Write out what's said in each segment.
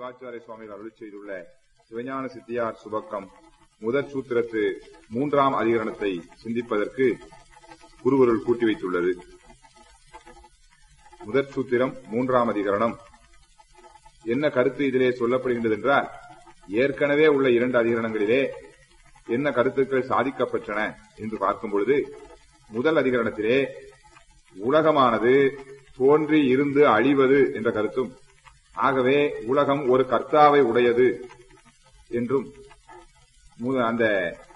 சிவாச்சாரிய சுவாமிகள் அருளி செய்துள்ள சிவஞான சித்தியார் சுபக்கம் முதற் சூத்திரத்து 3ஆம் அதிகரணத்தை சிந்திப்பதற்கு குருவருள் கூட்டி வைத்துள்ளது. முதற் சூத்திரம் 3ஆம் அதிகரணம் என்ன கருத்து இதிலே சொல்லப்படுகின்றது என்றால், ஏற்கனவே உள்ள 2 அதிகரணங்களிலே என்ன கருத்துக்கள் சாதிக்கப்பட்டன என்று பார்க்கும் பொழுது, முதல் அதிகரணத்திலே உலகமானது தோன்றி இருந்து அழிவது என்ற கருத்தும், ஆகவே உலகம் ஒரு கர்த்தாவை உடையது என்றும், அந்த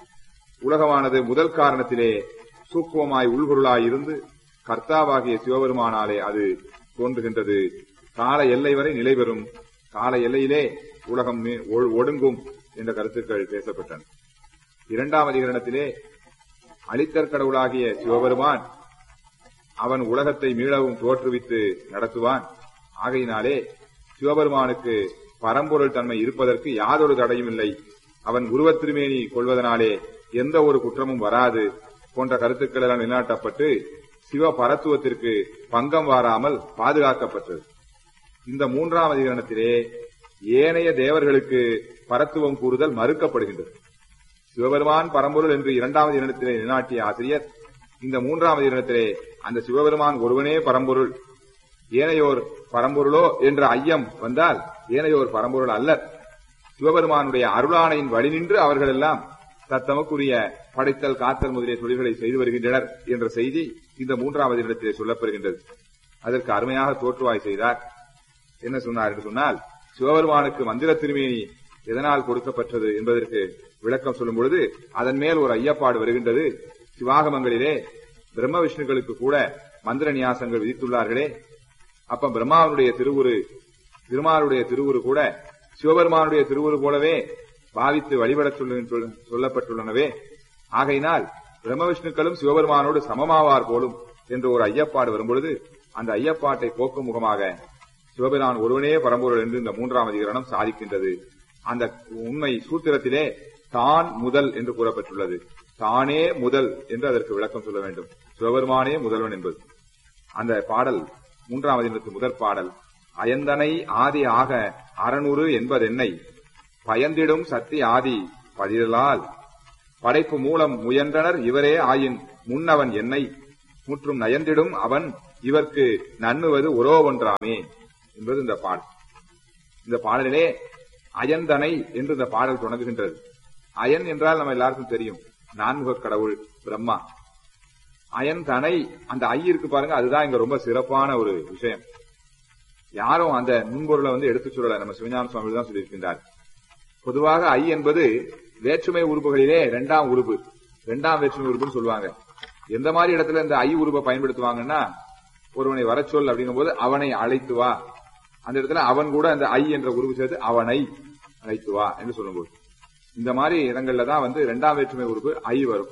உலகமானது முதல் காரணத்திலே சூக்குவமாய் உள்பொருளாய் இருந்து கர்த்தாவாகிய சிவபெருமானாலே அது தோன்றுகின்றது, கால எல்லை வரை நிலை பெறும், கால எல்லையிலே உலகம் ஒடுங்கும் என்ற கருத்துக்கள் பேசப்பட்டன. 2ஆம் அதிகரணத்திலே அளித்தற் கடவுளாகிய சிவபெருமான் அவன் உலகத்தை மீளவும் தோற்றுவித்து நடத்துவான், ஆகையினாலே சிவபெருமானுக்கு பரம்பொருள் தன்மை இருப்பதற்கு யாதொரு தடையும் இல்லை, அவன் உருவத் திருமேனி கொள்வதனாலே எந்த ஒரு குற்றமும் வராது போன்ற கருத்துக்கள் எல்லாம் நிலைநாட்டப்பட்டு சிவ பரத்துவத்திற்கு பங்கம் வாராமல் பாதுகாக்கப்பட்டது. இந்த 3ஆம் அதிகரணத்திலே ஏனைய தேவர்களுக்கு பரத்துவம் கூறுதல் மறுக்கப்படுகின்றது. சிவபெருமான் பரம்பொருள் என்று 2ஆம் அதிகரணத்திலே நிலைநாட்டிய ஆசிரியர் இந்த 3ஆம் அதிகரணத்திலே அந்த சிவபெருமான் ஒருவனே பரம்பொருள், ஏனையோர் பரம்பொருளோ என்ற ஐயம் வந்தால் ஏனையோர் பரம்பொருள் அல்லர், சிவபெருமானுடைய அருளானையின் வழி நின்று அவர்கள் எல்லாம் தத்தமக்குரிய படைத்தல் காத்தல் முதலிய தொழில்களை செய்து வருகின்றனர் என்ற செய்தி இந்த 3ஆம் அதிகரணத்திலே சொல்லப்படுகின்றது. அதற்கு அருமையாக தோற்றுவாய் செய்தார். என்ன சொன்னார் என்று சொன்னால், சிவபெருமானுக்கு மந்திர திருமேனி எதனால் கொடுக்கப்பட்டது என்பதற்கு விளக்கம் சொல்லும் பொழுது அதன் மேல் ஒரு ஐயப்பாடு வருகின்றது. சிவாகமங்களிலே பிரம்ம விஷ்ணுக்களுக்கு கூட மந்திர நியாசங்கள் விதித்துள்ளார்களே, அப்ப பிரம்மாவுடைய திருமாலுடைய திருவுரு கூட சிவபெருமானுடைய திருவுரு போலவே பாவித்து வழிபட சொல்லப்பட்டுள்ளனவே, ஆகையினால் பிரம்ம விஷ்ணுக்களும் சிவபெருமானோடு சமமாவார் போலும் என்று ஒரு ஐயப்பாடு வரும்பொழுது அந்த ஐயப்பாட்டை போக்கும் முகமாக சிவபெருமான் ஒருவனே பரம்பொருள் என்று இந்த 3ஆம் அதிகரணம் சாதிக்கின்றது. அந்த உண்மை சூத்திரத்திலே தான் முதல் என்று கூறப்பட்டுள்ளது. தானே முதல் என்று அதற்கு விளக்கம் சொல்ல வேண்டும். சிவபெருமானே முதல்வன் என்பது அந்த பாடல் 3ஆம் அதிகரணத்து முதற் பாடல். அயந்தனை ஆதி ஆக அறநூறு என்பதென்னை பயந்திடும் சக்தி ஆதி பதிலால் படைப்பு மூலம் முயன்றனர் இவரே ஆயின் முன்னவன் என்னை முற்றும் நயந்திடும் அவன் இவர்க்கு நன்னுவது ஒரோ ஒன்றாமே என்பது இந்த பாடல். இந்த பாடலிலே அயந்தனை என்று இந்த பாடல் தொடங்குகின்றது. அயன் என்றால் நம்ம எல்லாருக்கும் தெரியும், நான்முக கடவுள் பிரம்மா. அயன்தனை அந்த ஐ இருக்கு பாருங்க, அதுதான் இங்க ரொம்ப சிறப்பான ஒரு விஷயம். யாரும் அந்த முன்பொருளை எடுத்து சொல்லல, நம்ம சிவஞான சுவாமிகள் தான் சொல்லியிருக்கின்றார். பொதுவாக ஐ என்பது வேற்றுமை உறுப்புகளிலே 2ஆம் உறுப்பு, 2ஆம் வேற்றுமை உறுப்புன்னு சொல்லுவாங்க. எந்த மாதிரி இடத்துல இந்த ஐ உறுப்பை பயன்படுத்துவாங்கன்னா, ஒருவனை வரச்சொல் அப்படிங்கும் போது அவனை அழைத்து வா, அந்த இடத்துல அவன் கூட அந்த ஐ என்ற உறுப்பு சேர்த்து அவனை அழைத்து வா என்று சொல்லும்போது, இந்த மாதிரி இடங்கள்ல தான் 2ஆம் வேற்றுமை உறுப்பு ஐ வரும்.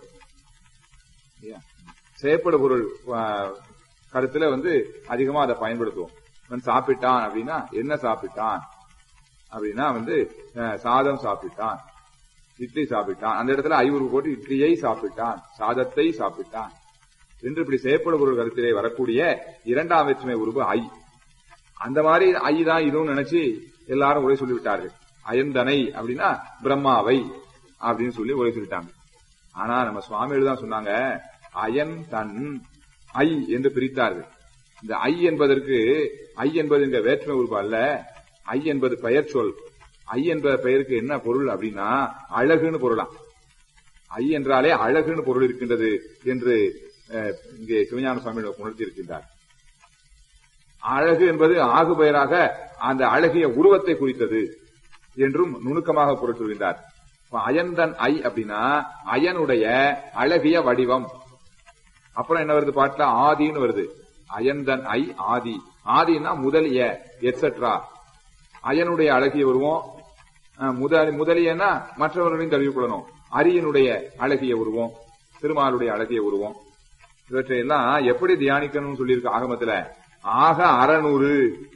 செயற்படு பொருள் கருத்துல அதிகமா அதை பயன்படுத்துவோம். சாப்பிட்டான் அப்படின்னா என்ன சாப்பிட்டான் அப்படின்னா சாதம் சாப்பிட்டான், இட்லி சாப்பிட்டான், அந்த இடத்துல ஐ உறுப்பு போட்டு இட்லியை சாப்பிட்டான், சாதத்தை சாப்பிட்டான் என்று இப்படி செயற்படு பொருள் கருத்திலே வரக்கூடிய 2ஆம் வேற்றுமை உறுப்பு ஐ. அந்த மாதிரி ஐ தான் இதுவும் நினைச்சு எல்லாரும் உரை சொல்லிவிட்டார்கள். அயந்தனை அப்படின்னா பிரம்மாவை அப்படின்னு சொல்லி உரை சொல்லிட்டாங்க. ஆனா நம்ம சுவாமிகள் தான் சொன்னாங்க, அயன் தன் ஐ என்று பிரித்தார்கள். இந்த ஐ என்பதற்கு ஐ என்பது இங்க வேற்றுமை உறுப்பு அல்ல, ஐ என்பது பெயர் சொல். ஐ என்ற பெயருக்கு என்ன பொருள் அப்படின்னா அழகுன்னு பொருளாம். ஐ என்றாலே அழகுன்னு பொருள் இருக்கின்றது என்று இங்கே சிவஞான சுவாமிகள் உணர்த்தி இருக்கின்றார். அழகு என்பது ஆகு பெயராக அந்த அழகிய உருவத்தை குறித்தது என்றும் நுணுக்கமாக பொருள் சொல்கின்றார். அயன்தன் ஐ அப்படின்னா அயனுடைய அழகிய வடிவம். அப்புறம் என்ன வருது பாட்டுல, ஆதின்னு வருது. அயன்தன் ஐ ஆதி, ஆதினா முதலிய எட்ஸெட்ரா. அயனுடைய அழகிய உருவம், முதலியனா மற்றவர்களையும் கருவிக்கொள்ளணும். அரியனுடைய அழகிய உருவம், திருமாலுடைய அழகிய உருவம், இவற்றையெல்லாம் எப்படி தியானிக்கணும்னு சொல்லியிருக்கு ஆகமத்துல. ஆக அறநூறு,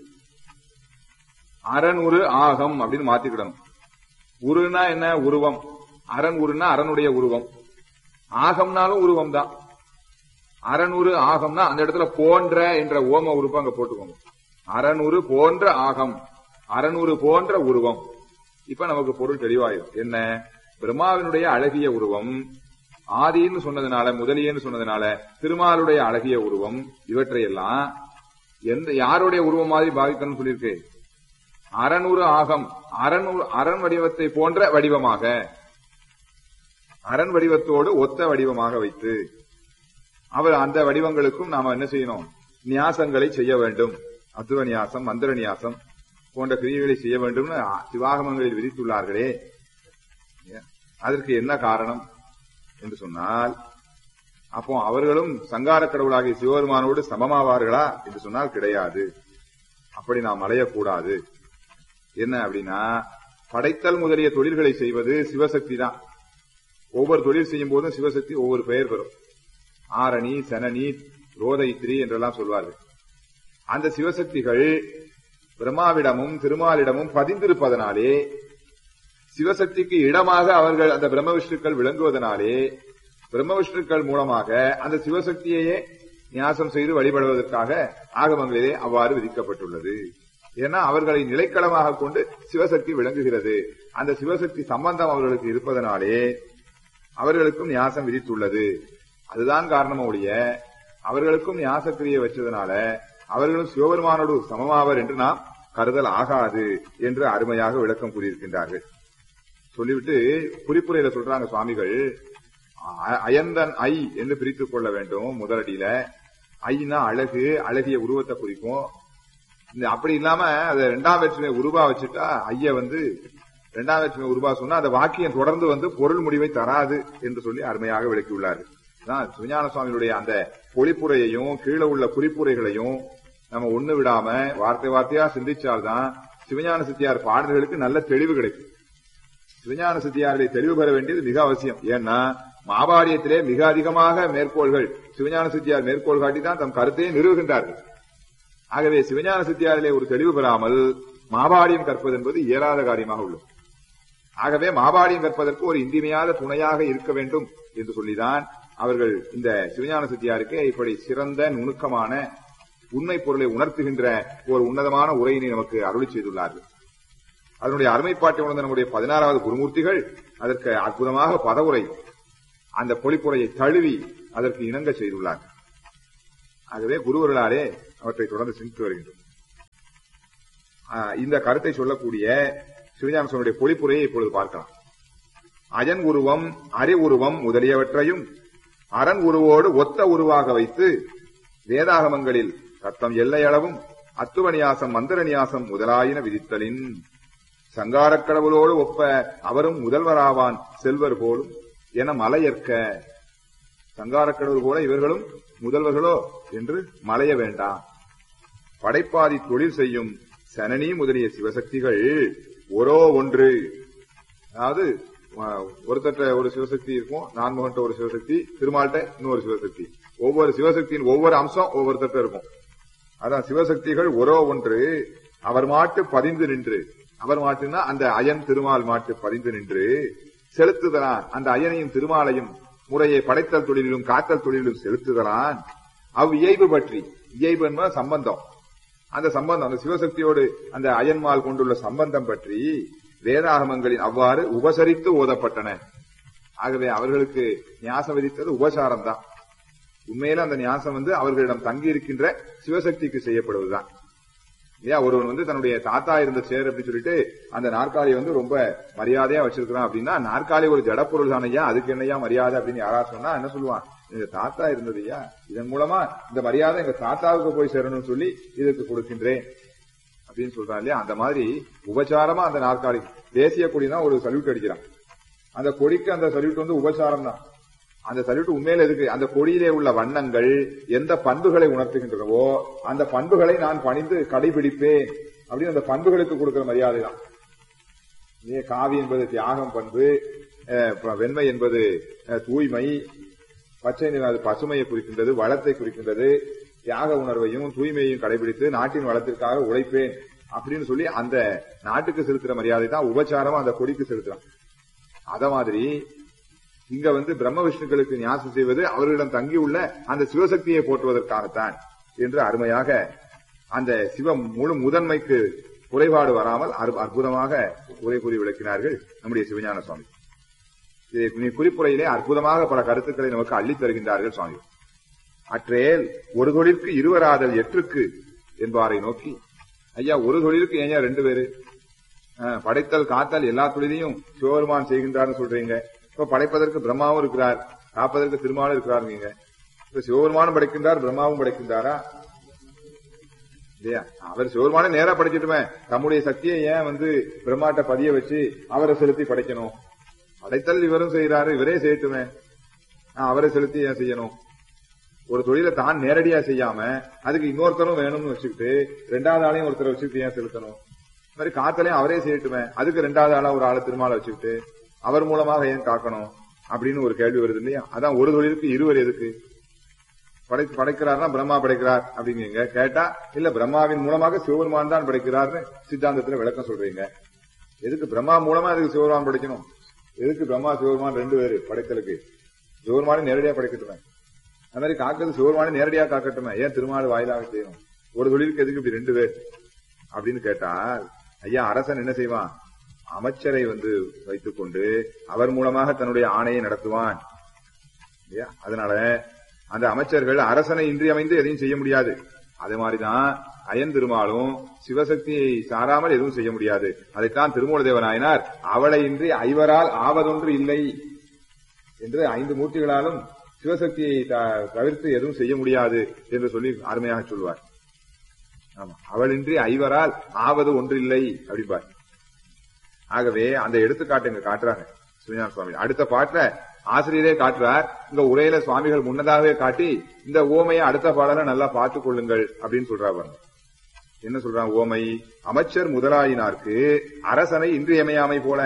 அறநூறு ஆகம் அப்படின்னு மாத்திக்கிடணும். உருனா என்ன உருவம், அரண் உருனா அரனுடைய உருவம், ஆகம்னாலும் உருவம் தான். அறநூறு ஆகம்னா அந்த இடத்துல போன்ற என்ற ஓம உறுப்பு அங்க போட்டுக்கோங்க. அறநூறு போன்ற ஆகம் 600 போன்ற உருவம். இப்ப நமக்கு பொருள் தெளிவாயிரும். என்ன? பிரம்மாவினுடைய அழகிய உருவம், ஆதின்னு சொன்னதுனால, முதலியன்னு சொன்னதுனால திருமாலுடைய அழகிய உருவம், இவற்றையெல்லாம் யாருடைய உருவம் மாதிரி பாவிக்கணும்னு சொல்லியிருக்கு? 600 ஆகம், அரண் வடிவத்தை போன்ற வடிவமாக, அரண் வடிவத்தோடு ஒத்த வடிவமாக வைத்து அவர் அந்த வடிவங்களுக்கும் நாம என்ன செய்யணும்? நியாசங்களை செய்ய வேண்டும். அத்துவ நியாசம், மந்திர நியாசம் போன்ற கிரியைகளை செய்ய வேண்டும் சிவாகமங்களில் விதித்துள்ளார்களே. அதற்கு என்ன காரணம் என்று சொன்னால், அப்போ அவர்களும் சங்கார கடவுளாகிய சிவபெருமானோடு சமமாவார்களா என்று சொன்னால் கிடையாது. அப்படி நாம் அலையக்கூடாது. என்ன அப்படின்னா, படைத்தல் முதலிய தொழில்களை செய்வது சிவசக்தி தான். ஒவ்வொரு தொழில் செய்யும் போதும் சிவசக்தி ஒவ்வொரு பெயர் பெறும். ஆரணி, சனனி, ரோதைத்ரி என்றெல்லாம் சொல்வார்கள். அந்த சிவசக்திகள் பிரம்மாவிடமும் திருமாலிடமும் பதிந்திருப்பதனாலே, சிவசக்திக்கு இடமாக அவர்கள் அந்த பிரம்ம விஷ்ணுக்கள் விளங்குவதனாலே, பிரம்ம விஷ்ணுக்கள் மூலமாக அந்த சிவசக்தியையே நியாசம் செய்து வழிபடுவதற்காக ஆகமங்களிலே அவ்வாறு விதிக்கப்பட்டுள்ளது. ஏன்னா அவர்களை நிலைக்களமாக கொண்டு சிவசக்தி விளங்குகிறது. அந்த சிவசக்தி சம்பந்தம் அவர்களுக்கு இருப்பதனாலே அவர்களுக்கும் நியாசம் விதித்துள்ளது. அதுதான் காரணம் ஒழிய அவர்களுக்கும் நியாசக்கிரியை வச்சதனால அவர்களும் சிவபெருமானோடு சமமாவர் என்று நாம் கருதல் ஆகாது என்று அருமையாக விளக்கம் கூறியிருக்கின்றார்கள். சொல்லிவிட்டு குறிப்புரையில சொல்றாங்க சுவாமிகள், அயந்தன் ஐ என்று பிரித்துக் கொள்ள வேண்டும். முதலடியில ஐனா அழகு, அழகிய உருவத்தை குறிக்கும். அப்படி இல்லாம அதை 2ஆம் வேற்றுமை உருவா வச்சுட்டா ஐய 2ஆம் வேற்றுமை உருவா சொன்னா அந்த வாக்கியம் தொடர்ந்து பொருள் முடிவை தராது என்று சொல்லி அருமையாக விளக்கியுள்ளார்கள். சிவஞான சுவாமிகளுடைய அந்த பொழிப்புரையையும் கீழே உள்ள குறிப்புரைகளையும் நம்ம ஒண்ணு விடாம வார்த்தை வார்த்தையா சிந்திச்சால்தான் சிவஞான சித்தியார் பாடல்களுக்கு நல்ல தெளிவு கிடைக்கும். சிவஞான சித்தியார்களை தெளிவு பெற வேண்டியது மிக அவசியம். ஏன்னா மாபாடியத்திலே மிக அதிகமாக மேற்கோள்கள் சிவஞான சித்தியார் மேற்கோள் காட்டிதான் தம் கருத்தையே நிறுவுகின்றார்கள். ஆகவே சிவஞான சித்தியாரிலே ஒரு தெளிவு பெறாமல் மாபாடியம் கற்பது என்பது இயலாத காரியமாக உள்ளது. ஆகவே மாபாடியம் கற்பதற்கு ஒரு இன்றியமையாத துணையாக இருக்க வேண்டும் என்று சொல்லிதான் அவர்கள் இந்த சிவஞான சித்தியாருக்கு இப்படி சிறந்த நுணுக்கமான உண்மை பொருளை உணர்த்துகின்ற ஒரு உன்னதமான உரையினை நமக்கு அருளி செய்துள்ளார்கள். அதனுடைய அருமைப்பாட்டை உணர்ந்த நம்முடைய 16வது குருமூர்த்திகள் அதற்கு அற்புதமாக பதவுரை, அந்த பொழிப்புரையை தழுவி அதற்கு இணங்க செய்துள்ளார். ஆகவே குருவர்களாலே அவற்றை தொடர்ந்து சிந்தித்து வருகின்றோம். இந்த கருத்தை சொல்லக்கூடிய சிவஞான சுவாமியுடைய பொழிப்புரையை இப்பொழுது பார்க்கலாம். அயன் உருவம், அறி உருவம் முதலியவற்றையும் அரண் உருவோடு ஒத்த உருவாக வைத்து வேதாகமங்களில் தத்தம் எல்லையளவும் அத்துவநியாசம், மந்திர நியாசம் முதலாயின விதித்தலின் சங்காரக் கடவுளோடு ஒப்ப அவரும் முதல்வராவான் செல்வர் போலும் என மலையற்க. சங்காரக் கடவுள் போல இவர்களும் முதல்வர்களோ என்று மலைய வேண்டாம். படைப்பாதி தொழில் செய்யும் சனனி முதலிய சிவசக்திகள் ஒரோ ஒன்று, அதாவது ஒருத்தட்ட ஒரு சிவசக்தி இருக்கும், நான்முகன்ட்ட ஒரு சிவசக்தி, திருமால்கிட்ட இன்னொரு சிவசக்தி, ஒவ்வொரு சிவசக்தியின் ஒவ்வொரு அம்சம் ஒவ்வொருத்தட்ட இருக்கும். அதான் சிவசக்திகள் ஒரோ ஒன்று அவர் மாட்டு பதிந்து நின்று, அவர் மாட்டுன்னா அந்த அயன் திருமால் மாட்டு பதிந்து நின்று செலுத்துதலான், அந்த அயனையும் திருமாலையும் முறையை படைத்தல் தொழிலும் காத்தல் தொழிலும் செலுத்துதலான். இயைபு பற்றி, இயைபு என்பது சம்பந்தம், அந்த சம்பந்தம் அந்த சிவசக்தியோடு அந்த அயன்மால் கொண்டுள்ள சம்பந்தம் பற்றி வேதாகமங்களில் அவ்வாறு உபசரித்து ஓதப்பட்டன. ஆகவே அவர்களுக்கு நியாசம் விதித்தது உபசாரம் தான். உண்மையில அந்த நியாசம் அவர்களிடம் தங்கி இருக்கின்ற சிவசக்திக்கு செய்யப்படுவதுதான். இல்லையா? ஒருவன் தன்னுடைய தாத்தா இருந்த சேர் அப்படின்னு சொல்லிட்டு அந்த நாற்காலியை ரொம்ப மரியாதையா வச்சிருக்கிறான் அப்படின்னா, நாற்காலி ஒரு ஜடப்பொருள் தானையா, அதுக்கு என்னையா மரியாதை அப்படின்னு யாராவது சொன்னா என்ன சொல்லுவான்? எங்க தாத்தா இருந்ததுயா, இதன் மூலமா இந்த மரியாதை எங்க தாத்தாவுக்கு போய் சேரணும்னு சொல்லி இதுக்கு கொடுக்கின்றேன் அப்படின்னு சொல்றான் இல்லையா? அந்த மாதிரி உபசாரமா அந்த நாற்காலி, தேசிய கொடிதான் ஒரு சல்யூட் அடிக்கிறான், அந்த கொடிக்கு அந்த சல்யூட் உபசாரம் தான். அந்த சல்யூட் உண்மையில இருக்கு, அந்த கொடியிலே உள்ள வண்ணங்கள் எந்த பண்புகளை உணர்த்துகின்றனவோ அந்த பண்புகளை நான் பணிந்து கடைபிடிப்பேன் அப்படின்னு அந்த பண்புகளுக்கு கொடுக்கிற மரியாதை தான். காவி என்பது தியாகம் பண்பு, வெண்மை என்பது தூய்மை, பச்சை நிறம் அது பசுமையை குறிக்கின்றது, வளத்தை குறிக்கின்றது. தியாக உணர்வையும் தூய்மையையும் கடைபிடித்து நாட்டின் வளத்திற்காக உழைப்பேன் அப்படின்னு சொல்லி அந்த நாட்டுக்கு செலுத்துற மரியாதை தான் உபச்சாரமா அந்த கொடிக்கு செலுத்துறான். அத மாதிரி இங்க பிரம்ம விஷ்ணுக்களுக்கு நியாசம் செய்வது அவர்களிடம் தங்கியுள்ள அந்த சிவசக்தியை போற்றுவதற்காகத்தான் என்று அருமையாக அந்த சிவ முழு முதன்மைக்கு குறைபாடு வராமல் அற்புதமாக உரை கூறி விளக்கினார்கள் நம்முடைய சிவஞான சுவாமி. குறிப்புரையிலே அற்புதமாக பல கருத்துக்களை நமக்கு அள்ளித் தருகின்றார்கள் சுவாமி. அற்றேல் ஒரு தொழிற்கு இருவராதல் எற்றுக்கு என்பாரை நோக்கி, ஐயா ஒரு தொழிலுக்கு ஏன் 2 பேரு? படைத்தல் காத்தல் எல்லா தொழிலையும் சிவபெருமான் செய்கின்றார்னு சொல்றீங்க. இப்ப படைப்பதற்கு பிரம்மாவும் இருக்கிறார், காப்பதற்கு திருமாலும் இருக்கிறாருங்க. இப்ப சிவபெருமானும் படைக்கின்றார், பிரம்மாவும் படைக்கின்றாரா இல்லையா? அவர் சிவபெருமானே நேரா படைச்சிட்டுமே, தம்முடைய சக்தியை ஏன் பிரம்மாட்ட பதிய வச்சு அவரை செலுத்தி படைக்கணும்? படைத்தல் இவரும் செய்யறாரு, இவரே செய்யட்டுமே, அவரை செலுத்தி ஏன் செய்யணும்? ஒரு தொழிலை தான் நேரடியா செய்யாம அதுக்கு இன்னொருத்தரும் வேணும்னு வச்சுக்கிட்டு 2வது ஆளையும் ஒருத்தரை வச்சுக்கிட்டு ஏன் செலுத்தணும்? இந்த மாதிரி காத்தலையும் அவரே செய்யட்டுமே, அதுக்கு 2வது ஆளா ஒரு ஆளை திருமாலை வச்சுக்கிட்டு அவர் மூலமாக ஏன் காக்கணும் அப்படின்னு ஒரு கேள்வி வருது இல்லையா? அதான் ஒரு தொழிலுக்கு இருவர் எதுக்கு? படைக்கிறார்னா பிரம்மா படைக்கிறார் அப்படிங்க கேட்டா, இல்ல பிரம்மாவின் மூலமாக சிவபெருமான் தான் படைக்கிறார்னு சித்தாந்தத்துல விளக்கம் சொல்றீங்க. எதுக்கு பிரம்மா மூலமா அதுக்கு சிவபெருமான் படைக்கணும்? எதுக்கு பிரம்மா சிவபெருமான் 2 பேரு படைத்தலுக்கு? சிவபெருமானே நேரடியா படைக்கட்டுமே, அது மாதிரி காக்கிறது சிவபெருமானே நேரடியா காக்கட்டுமே, ஏன் திருமால் வாயிலாக செய்யணும்? ஒரு தொழிலுக்கு எதுக்கு இப்படி 2 பேர் அப்படின்னு கேட்டால், ஐயா அரசன் என்ன செய்வான்? அமைச்சரை வைத்துக் கொண்டு அவர் மூலமாக தன்னுடைய ஆணையை நடத்துவான். அதனால அந்த அமைச்சர்கள் அரசனை இன்றியமைந்து எதையும் செய்ய முடியாது. அதே மாதிரிதான் அயன் திருமாலும் சிவசக்தியை சாராமல் எதுவும் செய்ய முடியாது. அதைத்தான் திருமூலதேவநாயனார் அவளை இன்றி ஐவரால் ஆவதொன்று இல்லை என்று 5 மூர்த்திகளாலும் சிவசக்தியை தவிர்த்து எதுவும் செய்ய முடியாது என்று சொல்லி அருமையாக சொல்வார். ஆமா, அவளின்றி ஐவரால் ஆவது ஒன்றில்லை அப்படிப்பார். ஆகவே அந்த எடுத்துக்காட்டு இங்க காட்டுறாங்க சிவஞான சுவாமி. அடுத்த பாட்டுல ஆசிரியரே காட்டுறார். இந்த உரையில சுவாமிகள் முன்னதாகவே காட்டி இந்த ஓமையை அடுத்த பாடல நல்லா பார்த்துக் கொள்ளுங்கள் அப்படின்னு சொல்றாங்க. என்ன சொல்றாங்க? ஓமை அமைச்சர் முதலாயினார்க்கு அரசனை இன்றியமையாமை போல.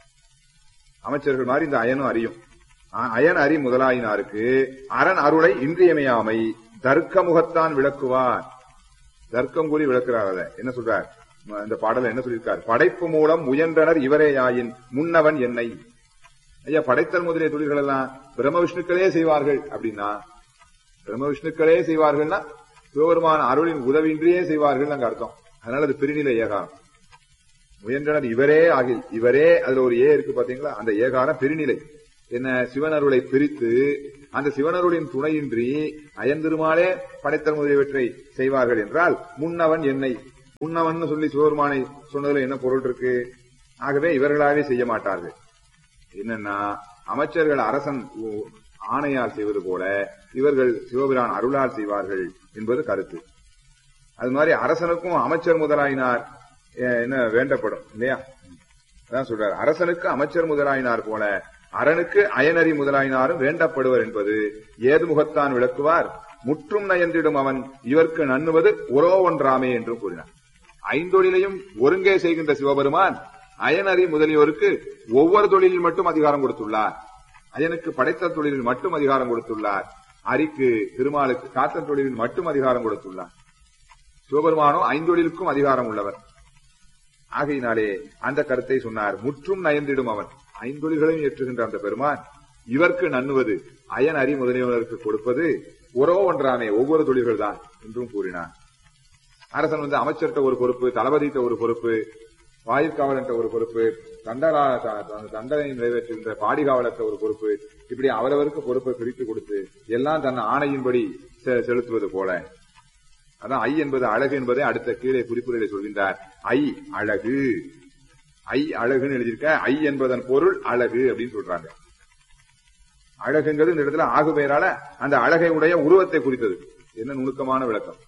அமைச்சர்கள் மாதிரி இந்த அயனும் அறியும். அயன் அறி முதலாயினாருக்கு அரண் அருளை இன்றியமையாமை தர்க்க முகத்தான் விளக்குவார். தர்க்கம் கூறி விளக்குறார். அதை என்ன சொல்றார்? இந்த பாடல என்ன சொல்லியிருக்கார்? படைப்பு மூலம் முயன்றனர் இவரேயாயின் முன்னவன் என்னை. ஐயா படைத்தல் முதலிய தொழில்கள் எல்லாம் பிரம்ம விஷ்ணுக்களே செய்வார்கள் அப்படின்னா, பிரம்ம விஷ்ணுக்களே செய்வார்கள்னா சிவபெருமான அருளின் உதவியின்றியே செய்வார்கள் அங்க அர்த்தம். அதனால அது பிரிநிலை ஏகாரம். முயன்றனர் இவரே ஆகில், இவரே அதுல ஒரு இருக்கு பாத்தீங்களா? அந்த ஏகாரம் பிரிநிலை. என்ன? சிவனருளை பிரித்து அந்த சிவனருளின் துணையின்றி அயந்திருமாலே படைத்தல் முதலியவற்றை செய்வார்கள் என்றால் முன்னவன் என்னை. முன்னவன் சொல்லி சிவபெருமானை சொன்னதுல என்ன பொருள் இருக்கு? ஆகவே இவர்களாவே செய்ய மாட்டார்கள். என்னன்னா அமைச்சர்கள் அரசன் ஆணையால் செய்வது போல இவர்கள் சிவபிரான் அருளால் செய்வார்கள் என்பது கருத்து. அது மாதிரி அரசனுக்கும் அமைச்சர் முதலாயினார் என்ன வேண்டப்படும் இல்லையா? அதான் சொல்றாரு, அரசனுக்கு அமைச்சர் முதலாயினார் போல அரணுக்கு அயனறி முதலாயினாரும் வேண்டப்படுவர் என்பது ஏது முகத்தான் விளக்குவார். முற்றும் நயந்திடும் அவன் இவர்க்கு நண்ணுவது ஒரோ ஒன்றாமே என்றும் கூறினார். 5 தொழிலையும் ஒருங்கே செய்கின்ற சிவபெருமான் அயனறி முதலியோருக்கு ஒவ்வொரு தொழிலில் மட்டும் அதிகாரம் கொடுத்துள்ளார். அயனுக்கு படைத்த தொழிலில் மட்டும் அதிகாரம் கொடுத்துள்ளார். அரிக்கு திருமாலுக்கு காத்தல் தொழிலில் மட்டும் அதிகாரம் கொடுத்துள்ளார். சிவபெருமானோ 5 தொழிலுக்கும் அதிகாரம் உள்ளவர். ஆகையினாலே அந்த கருத்தை சொன்னார். முற்றும் நயந்திடும் அவன் 5 தொழில்களையும் ஏற்றுகின்ற அந்த பெருமான் இவர்க்கு நண்ணுவது அயன் அறி முதலியவருக்கு கொடுப்பது ஒரோ ஒன்றாமே ஒவ்வொரு தொழில்கள் தான் என்றும் கூறினார். அரசன் அமைச்சர்கிட்ட ஒரு பொறுப்பு, தளபதியிட்ட ஒரு பொறுப்பு, வாயிற்காவலன்ட்ட ஒரு பொறுப்பு, தண்டனை நிறைவேற்றுகின்ற பாடிகாவலர்கிட்ட ஒரு பொறுப்பு, இப்படி அவரவருக்கு பொறுப்பை பிரித்து கொடுத்து எல்லாம் தன் ஆணையின்படி செலுத்துவது போல. அதான் ஐ என்பது அழகு என்பதை அடுத்த கீழே குறிப்புரையை சொல்கின்றார். ஐ அழகு, ஐ அழகுன்னு எழுதியிருக்க. ஐ என்பதன் பொருள் அழகு அப்படின்னு சொல்றாங்க. அழகுங்கிறது இந்த இடத்துல ஆகு பெயரால அந்த அழகை உடைய உருவத்தை குறித்தது. என்ன நுணுக்கமான விளக்கம்.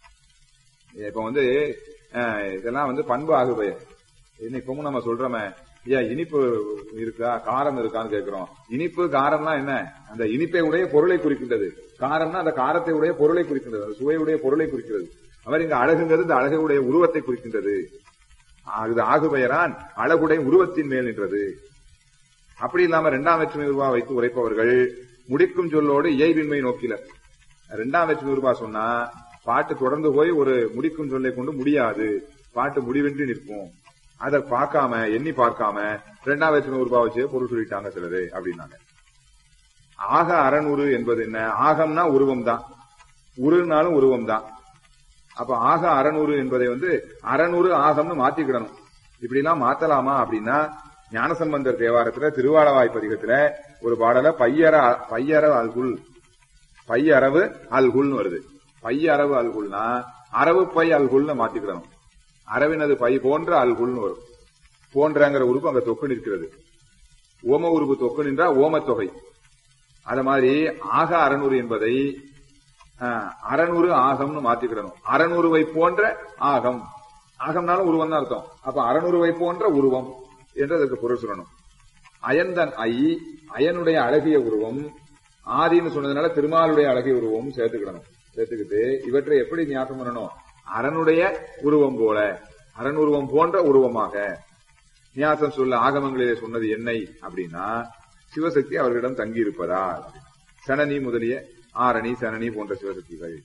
இப்ப இதெல்லாம் பண்பு ஆகு பெயர். இப்பவும் நம்ம சொல்றோமே, ஏன் இனிப்பு இருக்கா காரம் இருக்கான்னு கேட்கிறோம். இனிப்பு காரம்னா என்ன? அந்த இனிப்பை உடைய பொருளை குறிக்கின்றது. காரம்னா அந்த காரத்தை உடைய பொருளை குறிக்கின்றது, அந்த சுவையுடைய பொருளை குறிக்கிறது. அவர் இங்க அழகுங்கிறது இந்த அழகுடைய உருவத்தை குறிக்கின்றது. இது ஆகு பெயரான் அழகுடைய உருவத்தின் மேல் நின்றது. அப்படி இல்லாம 2ஆம் வேற்றுமை உருவா வைத்து உரைப்பவர்கள் முடிக்கும் சொல்லோடு இயைபின்மை நோக்கில. 2ஆம் வேற்றுமை உருவா சொன்னா பாட்டு தொடர்ந்து போய் ஒரு முடிக்கும் சொல்லை கொண்டு முடியாது, பாட்டு முடிவின்றி நிற்கும். அதை பார்க்காம எண்ணி பார்க்காம 2ஆம் வேற்றுமை உருவா வச்சு பொருள் சொல்லிட்டாங்க சிலரு அப்படின்னாங்க. ஆக அறநூறு என்பது என்ன? ஆகம்னா உருவம் தான், உருனாலும் உருவம் தான். அப்ப ஆக 600 என்பதை 600 ஆகம்னு மாத்திக்கிடணும். இப்படி எல்லாம் மாத்தலாமா அப்படின்னா ஞானசம்பந்தர் தேவாரத்துல திருவாளவாய் பதிகத்துல ஒரு பாடல பையரவு அல்குல்னு வருது. பையரவு அல்குல்னா அரவு பை அல்குல்னு மாத்திக்கிடணும். அரவினது பை போன்ற அல்குல்னு வரும். போன்றங்கிற உறுப்பு அங்க தொக்கு நிற்கிறது. ஓம உறுப்பு தொக்கு நின்றா ஓமத்தொகை. அத மாதிரி ஆக 600 என்பதை 600 ஆகம்னு மாத்திக்கிடணும். 600வை போன்ற ஆகம். ஆகம்னாலும் உருவம் தான் அர்த்தம். அப்ப 600வை போன்ற உருவம் என்று அதற்கு பொருள் சொல்லணும். அயன்தன் அயனுடைய அழகிய உருவம் ஆதின்னு சொன்னதுனால திருமாலுடைய அழகிய உருவம் சேர்த்துக்கிடணும். சேர்த்துக்கிட்டு இவற்றை எப்படி ஞாபகம் பண்ணணும்? அரனுடைய உருவம் போல, அரண் உருவம் போன்ற உருவமாக நியாசம் சொல்ல ஆகமங்களிலே சொன்னது என்னை அப்படின்னா சிவசக்தி அவர்களிடம் தங்கி இருப்பதால் சனனி முதலிய ஆரணி சனனி போன்ற சிவசக்திகள்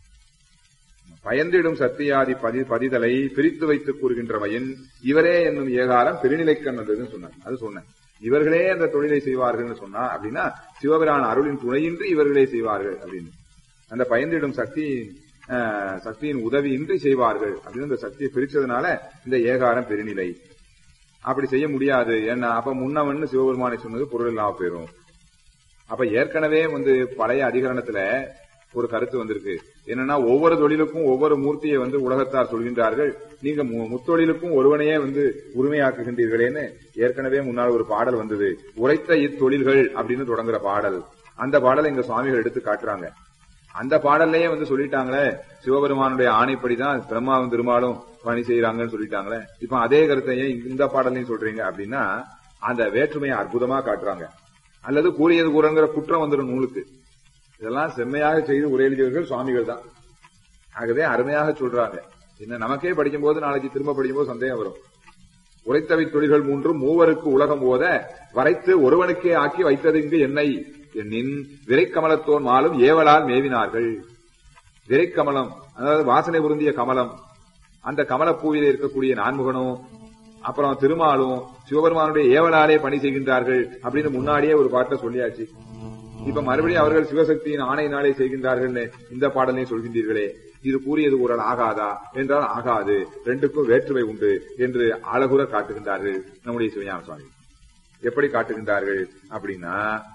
பயந்திடும் சத்தியாதி பதிதலை பிரித்து வைத்து கூறுகின்றவையின் இவரே என்னும் ஏகாரம் பெருநிலைக்கண் வந்ததுன்னு சொன்னார். அது சொன்னேன். இவர்களே அந்த தொழிலை செய்வார்கள் சொன்னா அப்படின்னா சிவபிரான் அருளின் துணையின்றி இவர்களே செய்வார்கள் அப்படின்னு. அந்த பயந்திடும் சக்தியின் உதவியின்றி செய்வார்கள் அப்படின்னு அந்த சக்தியை பிரிச்சதுனால இந்த ஏகாரம் பெருநிலை. அப்படி செய்ய முடியாது. ஏன்னா அப்ப முன்னவன் சிவபெருமானை சொன்னது பொருள் இல்லாம போயிரும். அப்ப ஏற்கனவே பழைய அதிகரணத்துல ஒரு கருத்து வந்திருக்கு. என்னன்னா ஒவ்வொரு தொழிலுக்கும் ஒவ்வொரு மூர்த்தியை உலகத்தார் சொல்கின்றார்கள். நீங்க முத்தொழிலுக்கும் ஒருவனையே உரிமையாக்குகின்றீர்களேன்னு ஏற்கனவே முன்னால் ஒரு பாடல் வந்தது. உரைத்த இத்தொழில்கள் அப்படின்னு தொடங்குற பாடல். அந்த பாடலை இங்க சுவாமிகள் எடுத்து காட்டுறாங்க. அந்த பாடல்லையே சொல்லிட்டாங்களே சிவபெருமானுடைய ஆணைப்படிதான் பிரம்மாவும் திருமாலும் பணி செய்யறாங்கன்னு சொல்லிட்டாங்களே. இப்ப அதே கருத்தையே இந்த பாடலையும் சொல்றீங்க அப்படின்னா அந்த வேற்றுமையை அற்புதமா காட்டுறாங்க. அல்லது கூறியது கூறங்கிற குற்றம் வந்துடும் நூலுக்கு. இதெல்லாம் செம்மையாக செய்து உரை எழுதியவர்கள் சுவாமிகள் தான். ஆகவே அருமையாக சொல்றாங்க. என்ன நமக்கே படிக்கும் போது நாளைக்கு திரும்ப படிக்கும் போது சந்தேகம் வரும். உரைத்தவை தொழில்கள் 3 மூவருக்கு உலகம் போத வரைத்து ஒருவனுக்கே ஆக்கி வைத்தது இங்கு என்னை என்னின் விரைக்கமலத்தோன் மாலும் ஏவலால் மேவினார்கள். விரைக்கமலம் அதாவது வாசனை பொருந்திய கமலம். அந்த கமலப்பூவிலே இருக்கக்கூடிய நான்முகனும் அப்புறம் திருமாலும் சிவபெருமானுடைய ஏவலாலே பணி செய்கின்றார்கள் அப்படின்னு முன்னாடியே ஒரு பாட்டை சொல்லியாச்சு. இப்ப மறுபடியும் அவர்கள் சிவசக்தியின் ஆணையினாலே செய்கின்றார்கள் இந்த பாடலையும் சொல்கின்றீர்களே, இது கூறியது கூறல் ஆகாதா என்றால் ஆகாது. ரெண்டுக்கும் வேற்றுமை உண்டு என்று அழகுற காட்டுகின்றார்கள் நம்முடைய சிவஞான சுவாமி. எப்படி காட்டுகின்றார்கள் அப்படின்னா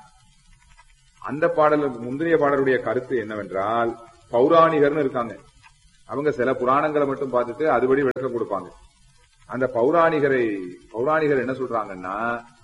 அந்த பாடல் முந்தைய பாடலுடைய கருத்து என்னவென்றால் பௌராணிகர்னு இருக்காங்க. அவங்க சில புராணங்களை மட்டும் பார்த்துட்டு அதுபடி விளக்கம் கொடுப்பாங்க. அந்த பௌராணிகர் என்ன சொல்றாங்கன்னா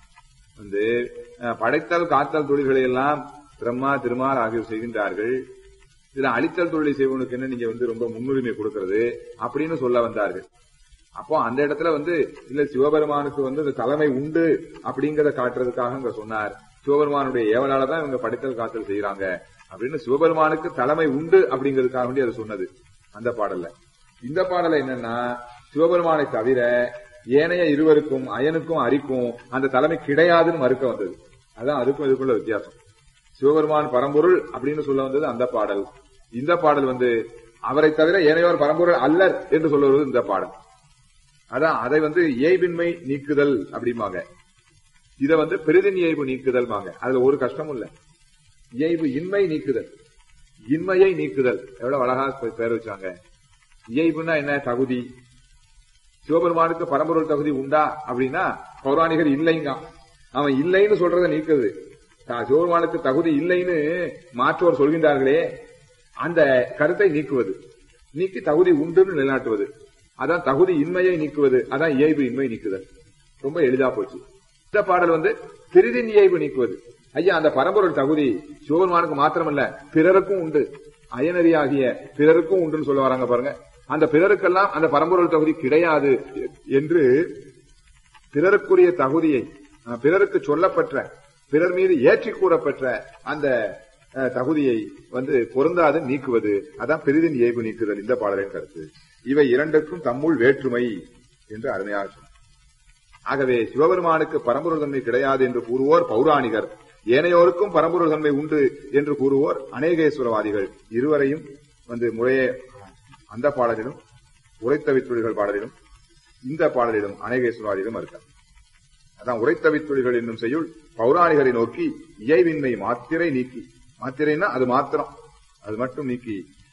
படைத்தல் காத்தல் தொழில்களை எல்லாம் பிரம்மா திருமால் ஆகியோர் செய்கின்றார்கள். இதுல அழித்தல் தொழிலை செய்வனுக்கு என்ன நீங்க ரொம்ப முன்னுரிமை கொடுக்கிறது அப்படின்னு சொல்ல வந்தார்கள். அப்போ அந்த இடத்துல இல்ல சிவபெருமானுக்கு இந்த தலைமை உண்டு அப்படிங்கறத காட்டுறதுக்காக இங்க சொன்னார். சிவபெருமானுடைய ஏவலாலதான் இவங்க படைத்தல் காத்தல் செய்யறாங்க அப்படின்னு சிவபெருமானுக்கு தலைமை உண்டு அப்படிங்கிறதுக்காக வேண்டி அது சொன்னது அந்த பாடல்ல. இந்த பாடல என்னன்னா சிவபெருமானை தவிர ஏனைய இருவருக்கும் அயனுக்கும் அரிக்கும் அந்த தலைமை கிடையாதுன்னு மறுக்க வந்தது. அதான் அதுக்கும் இதுக்குள்ள வித்தியாசம். சிவபெருமான் பரம்பொருள் அப்படின்னு சொல்ல வந்தது அந்த பாடல். இந்த பாடல் அவரை தவிர ஏனையோர் பரம்பொருள் அல்லர் என்று சொல்லுவது இந்த பாடல். அதான் அதை இயைபின்மை நீக்குதல் அப்படிம்பாங்க. இத பெரிதின் இயைபு நீக்குதல் வாங்க. அதுல ஒரு கஷ்டமும் இல்ல. இயைபு இன்மை நீக்குதல், இன்மையை நீக்குதல். எவ்வளவு அழகா பேர் வச்சாங்க. இயைபுன்னா என்ன? தகுதி. சிவபெருமானுக்கு பரம்பொருள் தகுதி உண்டா அப்படின்னா பௌராணிகர் இல்லைங்க. அவன் இல்லைன்னு சொல்றதை நீக்குது. சிவபெருமானுக்கு தகுதி இல்லைன்னு மாற்றோர் சொல்கின்றார்களே அந்த கருத்தை நீக்குவது, நீக்கி தகுதி உண்டுன்னு நிலைநாட்டுவது. அதான் தகுதி இன்மையை நீக்குவது. அதான் இயைபு இன்மை நீக்குதல். ரொம்ப எளிதா போச்சு. இந்த பாடல் பிரிதின் இயைபு நீக்குவது. ஐயா அந்த பரம்பொருள் தகுதி சிவபெருமானுக்கு மாத்திரமல்ல பிறருக்கும் உண்டு. அயனறியாகிய பிறருக்கும் உண்டுன்னு சொல்ல வராங்க பாருங்க. அந்த பிறருக்கெல்லாம் அந்த பரம்பொருள் தகுதி கிடையாது என்று பிறருக்குரிய தகுதியை பிறருக்கு சொல்லப்பட்ட பிறர் மீது ஏற்றி கூறப்பட்ட அந்த தகுதியை பொருந்தாது நீக்குவது. அதான் பெரிதின் இயைபு நீக்குதல் இந்த பாடலின் கருத்து. இவை இரண்டுக்கும் தம்முள் வேற்றுமை என்று அருமையாக சொன்னார். ஆகவே சிவபெருமானுக்கு பரம்பொருள் தன்மை கிடையாது என்று கூறுவோர் பௌராணிகர், ஏனையோருக்கும் பரம்பொருள் தன்மை உண்டு என்று கூறுவோர் அநேகேஸ்வரவாதிகள். இருவரையும் முறையே அந்த பாடலிலும் உரைத்தவித்தொழில்கள் பாடலிலும் இந்த பாடலிலும் அநேகேஸ்வரவாதிகளும் மறுத்தார். அதான் உரைத்தவித்தொழில்கள் என்னும் செய்யுள் பௌராணிகரை நோக்கி இயைவின்மை மாத்திரை நீக்கி, மாத்திரைன்னா அது மாத்திரம், அது மட்டும் நீக்கி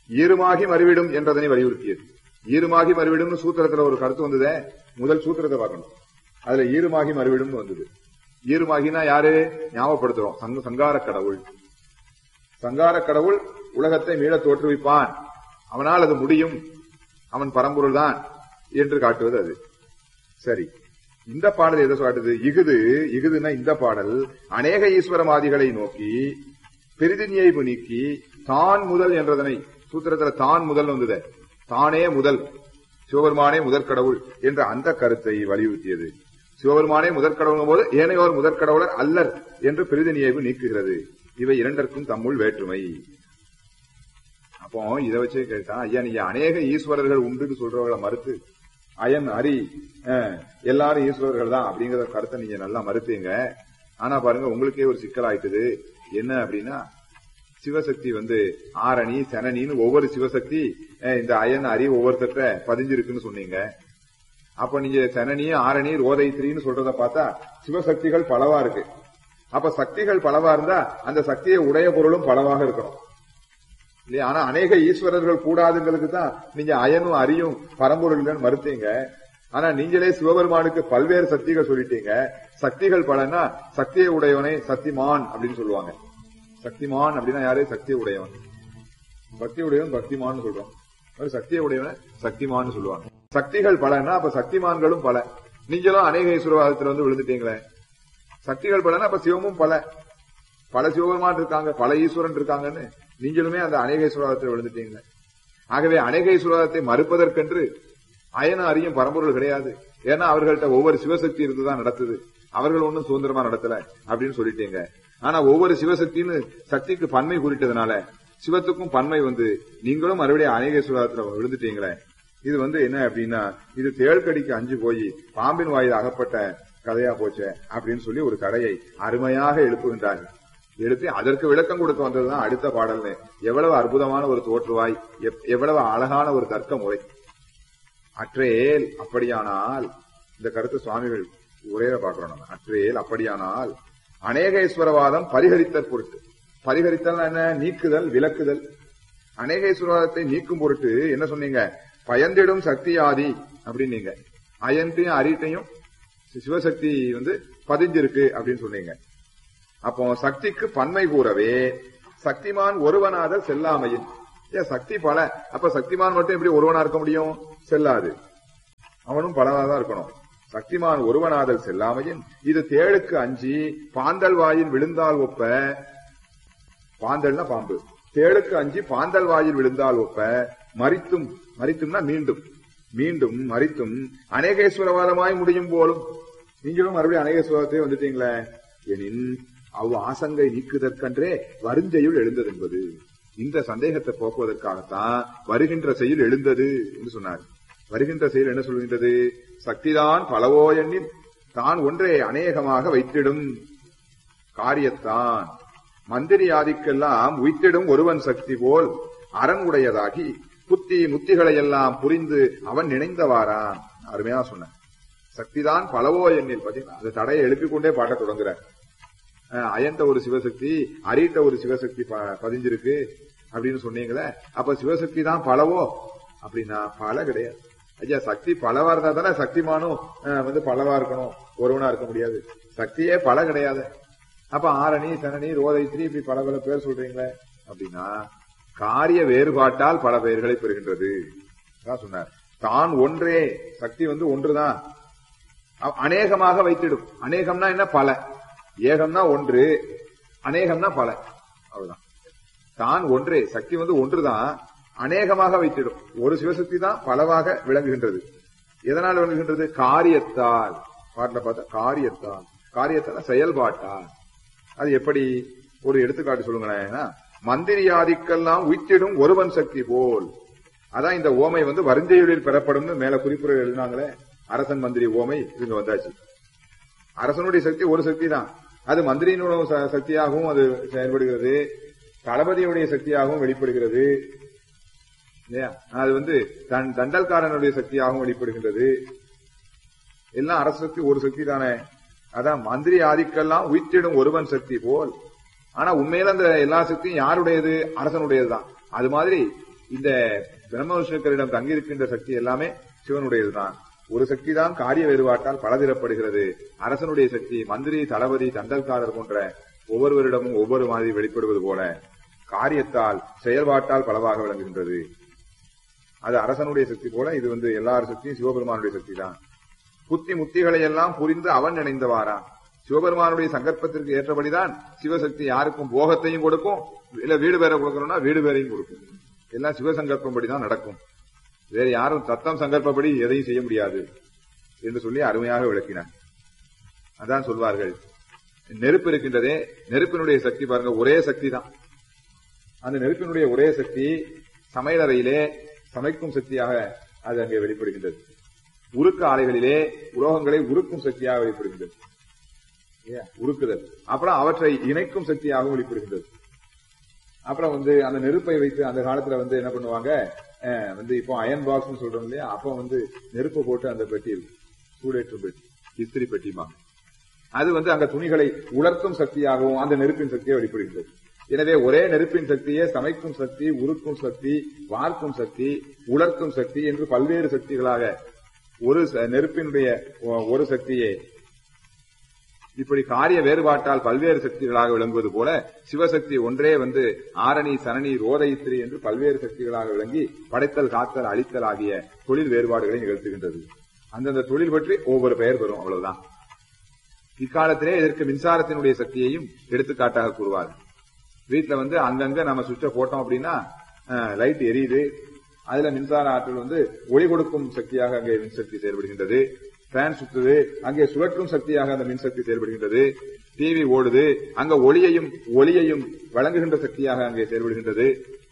ஈருமாகி மறுவிடும் என்றதனை வலியுறுத்தியது. ஈருமாகி மறுவிடும் சூத்திரத்துல ஒரு கருத்து வந்ததே, முதல் சூத்திரத்தை பார்க்கணும். அதுல ஈருமாகி மறுவிடும் வந்தது. ஈருமாகினா யாரு ஞாபகப்படுத்துறோம்? சங்கார கடவுள். சங்கார கடவுள் உலகத்தை மீள தோற்றுவிப்பான், அவனால் அது முடியும், அவன் பரம்பொருள் தான் என்று காட்டுவது அது. சரி, இந்த பாடல் எதை காட்டுது? இகுதுன்னா இந்த பாடல் அநேக ஈஸ்வரவாதிகளை நோக்கி பெரிதினியை நீக்கி தான் முதல் என்றதனை, சூத்திரத்துல தான் முதல் வந்தது, தானே முதல், சிவபெருமானே முதற்கடவுள் என்ற அந்த கருத்தை வலியுறுத்தியது. சிவபெருமானே முதற்கடவுள் போது ஏனையோர் முதற்கடவுளர் அல்லர் என்று பெரிதினியை நீக்குகிறது. இவை இரண்டிற்கும் தம்முள் வேற்றுமை. அப்போ இதை வச்சே கேட்டா, ஐயா நீங்க அநேக ஈஸ்வரர்கள் உண்டுன்னு சொல்றவர்களை மறுத்து அயன் அரி எல்லாரும் ஈஸ்வரர்கள் தான் அப்படிங்கிற கருத்தை நீங்க நல்லா மறுத்தீங்க. ஆனா பாருங்க, உங்களுக்கே ஒரு சிக்கல் ஆயிட்டுது. என்ன அப்படின்னா, சிவசக்தி ஆரணி சனனின்னு ஒவ்வொரு சிவசக்தி இந்த அயன் அரி ஒவ்வொருத்தட்ட பதிஞ்சிருக்குன்னு சொன்னீங்க. அப்ப நீங்க சனனி ஆரணி ரோதைத்திரின்னு சொல்றத பார்த்தா சிவசக்திகள் பலவா இருக்கு. அப்ப சக்திகள் பலவா இருந்தா அந்த சக்தியை உடைய பொருளும் பலவாக இருக்கணும் இல்லையா? ஆனா அநேக ஈஸ்வரர்கள் கூடாதுங்களுக்கு தான் நீங்க அயனும் அரியும் பரம்பொருள் மறுத்தீங்க. ஆனா நீங்களே சிவபெருமானுக்கு பல்வேறு சக்திகள் சொல்லிட்டீங்க. சக்திகள் பலன்னா சக்தியை உடையவனை சக்திமான் அப்படின்னு சொல்லுவாங்க. சக்திமான் அப்படின்னா யாரு? சக்தியை உடையவன். பக்தி உடையவன் பக்திமான் சொல்றோம். சக்தியை உடையவன சக்திமான் சொல்லுவாங்க. சக்திகள் பலன்னா அப்ப சக்திமான்களும் பல. நீங்களும் அநேக ஈஸ்வரவாதத்துல விழுந்துட்டீங்களே. சக்திகள் பலன்னா அப்ப சிவமும் பல சிவபெருமான் இருக்காங்க, பல ஈஸ்வரன் இருக்காங்கன்னு நீங்களுமே அந்த அநேக ஈஸ்வரவாதத்தில் விழுந்துட்டீங்க. ஆகவே அநேக ஈஸ்வரவாதத்தை மறுப்பதற்கென்று அயனும் அரியும் பரம்பொருள் கிடையாது. ஏன்னா அவர்கள்ட்ட ஒவ்வொரு சிவசக்தி இருந்துதான் நடத்துது, அவர்கள் ஒன்னும் சுதந்திரமா நடத்தல அப்படின்னு சொல்லிட்டீங்க. ஆனா ஒவ்வொரு சிவசக்தின்னு சக்திக்கு பன்மை குறிட்டதுனால சிவத்துக்கும் பன்மை நீங்களும் மறுபடியும் அநேக ஈஸ்வரவாதத்துல விழுந்துட்டீங்களே. இது என்ன அப்படின்னா, இது தேள்கடிக்கு அஞ்சு போய் பாம்பின் வாயில் அகப்பட்ட கதையா போச்சே அப்படின்னு சொல்லி ஒரு கதையை அருமையாக எழுப்புகின்றார்கள். எழுப்பி அதற்கு விளக்கம் கொடுக்க வந்ததுதான் அடுத்த பாடல்னு. எவ்வளவு அற்புதமான ஒரு தோற்றுவாய், எவ்வளவு அழகான ஒரு தர்க்க முறை. அற்றேல் அப்படியானால், இந்த கருத்து சுவாமிகள் உரையில பாக்குறோம் நம்ம. அற்றேல் அப்படியானால் அநேகேஸ்வரவாதம் பரிகரித்தல் பொருட்டு. பரிகரித்தல் என்ன? நீக்குதல், விலக்குதல். அநேகேஸ்வரவாதத்தை நீக்கும் பொருட்டு என்ன சொன்னீங்க? பயந்திடும் சக்தி ஆதி அப்படின்னீங்க. அயன்ட்டையும் அரிட்டையும் சிவசக்தி பதிஞ்சிருக்கு அப்படின்னு சொன்னீங்க. அப்போ சக்திக்கு பன்மை கூறவே சக்திமான் ஒருவனாதல் செல்லாமையின். சக்தி பல, அப்ப சக்திமான் மட்டும் எப்படி ஒருவனா இருக்க முடியும்? செல்லாது, அவனும் பலனாதான் இருக்கணும். சக்திமான் ஒருவனாதல் செல்லாமையின் இது தேளுக்கு அஞ்சி பாந்தல் வாயில் விழுந்தால் ஒப்ப. பாந்தல்னா பாம்பு. தேளுக்கு அஞ்சி பாந்தல் வாயில் விழுந்தால் ஒப்ப மரித்தும், மரித்தும்னா மீண்டும், மீண்டும் மரித்தும் அநேகேஸ்வரவாதமாய் முடியும் போலும். நீங்களும் மறுபடியும் அநேகேஸ்வரத்தை வந்துட்டீங்களே. எனின் அவ் ஆசங்கை நீக்குதற்கன்றே வருஞ்செயுள் எழுந்தது என்பது. இந்த சந்தேகத்தை போக்குவதற்காகத்தான் வருகின்ற செயல் எழுந்தது என்று சொன்னார். வருகின்ற செயல் என்ன சொல்கின்றது? சக்திதான் பலவோ எண்ணில் தான் ஒன்றே அநேகமாக வைத்திடும் காரியத்தான் மந்திரி ஆதிக்கெல்லாம் உய்த்திடும் ஒருவன் சக்தி போல் அரண் உடையதாகி புத்தி முத்திகளை எல்லாம் புரிந்து அவன் நினைந்தவாரான். அருமையா சொன்ன. சக்திதான் பலவோ எண்ணில். பாத்தீங்கன்னா அந்த தடையை எழுப்பிக் கொண்டே பாட்ட தொடங்குறார். அயன்ட்ட ஒரு சிவசக்தி, அரிட்ட ஒரு சிவசக்தி பதிஞ்சிருக்கு அப்படின்னு சொன்னீங்களே. அப்ப சிவசக்தி தான் பலவோ அப்படின்னா பல கிடையாது. ஐயா சக்தி பலவா இருந்தா தானே சக்திமானும் பலவா இருக்கணும், ஒருவனா இருக்க முடியாது. சக்தியே பல கிடையாது. அப்ப ஆரணி சனனி ரோதைத்திரி இப்படி பல பல பேர் சொல்றீங்களே அப்படின்னா காரிய வேறுபாட்டால் பல பெயர்களை பெறுகின்றது சொன்னார். தான் ஒன்றே, சக்தி ஒன்றுதான், அநேகமாக வைத்திடும். அநேகம்னா என்ன? பல. ஏகம்னா ஒன்று, அநேகம்னா பல. அவ்வளவுதான். தான் ஒன்றே, சக்தி ஒன்றுதான், அநேகமாக வைத்திடும். ஒரு சிவசக்தி தான் பலவாக விளங்குகின்றது. எதனால் விளங்குகின்றது? காரியத்தால். பாட்டில பார்த்தா காரியத்தால். காரியத்தால் செயல்பாட்டால். அது எப்படி? ஒரு எடுத்துக்காட்டு சொல்லுங்களேன். மந்திரியாதிக்கெல்லாம் உய்த்திடும் ஒருவன் சக்தி போல். அதான் இந்த ஓமை வருஞ்செயுளில் பெறப்படும் மேல குறிப்புரை எழுதினாங்களே. அரசன் மந்திரி ஓமை இங்க வந்தாச்சு. அரசனுடைய சக்தி ஒரு சக்தி தான், அது மந்திரியினுடைய சக்தியாகவும் அது செயல்படுகிறது, தளபதியுடைய சக்தியாகவும் வெளிப்படுகிறது இல்லையா? அது தண்டல்காரனுடைய சக்தியாகவும் வெளிப்படுகின்றது. எல்லாம் அரசு சக்தி ஒரு சக்தி தானே. அதான் மந்திரி ஆதிக்கெல்லாம் உய்த்திடும் ஒருவன் சக்தி போல். ஆனா உண்மையில அந்த எல்லா சக்தியும் யாருடையது? அரசனுடையதுதான். அது மாதிரி இந்த பிரம்ம விஷ்ணுக்களிடம் தங்கியிருக்கின்ற சக்தி எல்லாமே சிவனுடையதுதான். ஒரு சக்தி தான் காரிய வேறுபாட்டால் பலதிரப்படுகிறது. அரசனுடைய சக்தி மந்திரி, தளபதி, தண்டல்காரர் போன்ற ஒவ்வொருவரிடமும் ஒவ்வொரு மாதிரி வெளிப்படுவது போல காரியத்தால் செயல்பாட்டால் பலவாக விளங்குகின்றது. அது அரசனுடைய சக்தி போல இது எல்லார் சக்தியும் சிவபெருமானுடைய சக்தி தான். புத்தி முத்திகளை எல்லாம் புரிந்து அவன் நினைந்தவாரா. சிவபெருமானுடைய சங்கல்பத்திற்கு ஏற்றபடிதான் சிவசக்தி யாருக்கும் போகத்தையும் கொடுக்கும், இல்ல வீடு பேரை கொடுக்கணும்னா வீடு பேரையும் கொடுக்கும். எல்லாம் சிவசங்கல்பம்படிதான் நடக்கும். வேறு யாரும் தத்தம் சங்கல்பப்படி எதையும் செய்ய முடியாது என்று சொல்லி அருமையாக விளக்கினார். அதான் சொல்வார்கள், நெருப்பு இருக்கின்றதே, நெருப்பினுடைய சக்தி பாருங்க, ஒரே சக்தி தான். அந்த நெருப்பினுடைய ஒரே சக்தி சமையலறையிலே சமைக்கும் சக்தியாக அது அங்கே வெளிப்படுகின்றது. உருக்கு ஆலைகளிலே உலோகங்களை உருக்கும் சக்தியாக வெளிப்படுகின்றது, உருக்குதல். அப்புறம் அவற்றை இணைக்கும் சக்தியாகவும் வெளிப்படுகின்றது. அப்புறம் அந்த நெருப்பை வைத்து அந்த காலத்துல என்ன பண்ணுவாங்க, இப்போ அயன் பாக்ஸ் சொல்றோம் இல்லையா, அப்போ நெருப்பு போட்டு அந்த பெட்டி சூடேற்றும் பெட்டி, இஸ்திரி பெட்டிமா, அது அங்க துணிகளை உலர்த்தும் சக்தியாகவும் அந்த நெருப்பின் சக்தியை வெளிப்படுகின்றது. எனவே ஒரே நெருப்பின் சக்தியே சமைக்கும் சக்தி, உருக்கும் சக்தி, வார்க்கும் சக்தி, உலர்த்தும் சக்தி என்று பல்வேறு சக்திகளாக ஒரு நெருப்பினுடைய ஒரு சக்தியே இப்படி காரிய வேறுபாட்டால் பல்வேறு சக்திகளாக விளங்குவது போல சிவசக்தி ஒன்றே ஆரணி, சரணி, ரோதைத்திரி என்று பல்வேறு சக்திகளாக விளங்கி படைத்தல், காத்தல், அழித்தல் ஆகிய தொழில் வேறுபாடுகளை நிகழ்த்துகின்றது. அந்தந்த தொழில் பற்றி ஒவ்வொரு பெயர் பெறும், அவ்வளவுதான். இக்காலத்திலே இதற்கு மின்சாரத்தினுடைய சக்தியையும் எடுத்துக்காட்டாக கூறுவார். வீட்டுல அங்கங்க நம்ம சுவிட்ச போட்டோம் அப்படின்னா லைட் எரியுது, அதுல மின்சார ஆற்றல் ஒளி கொடுக்கும் சக்தியாக அங்கே மின்சக்தி செயல்படுகின்றது. ஃபேன் சுத்துது, அங்கே சுழற்றும் சக்தியாக அந்த மின்சக்தி செயல்படுகின்றது. டிவி ஓடுது, அங்க ஒளியையும் வழங்குகின்ற சக்தியாக அங்கே செயல்படுகின்றது.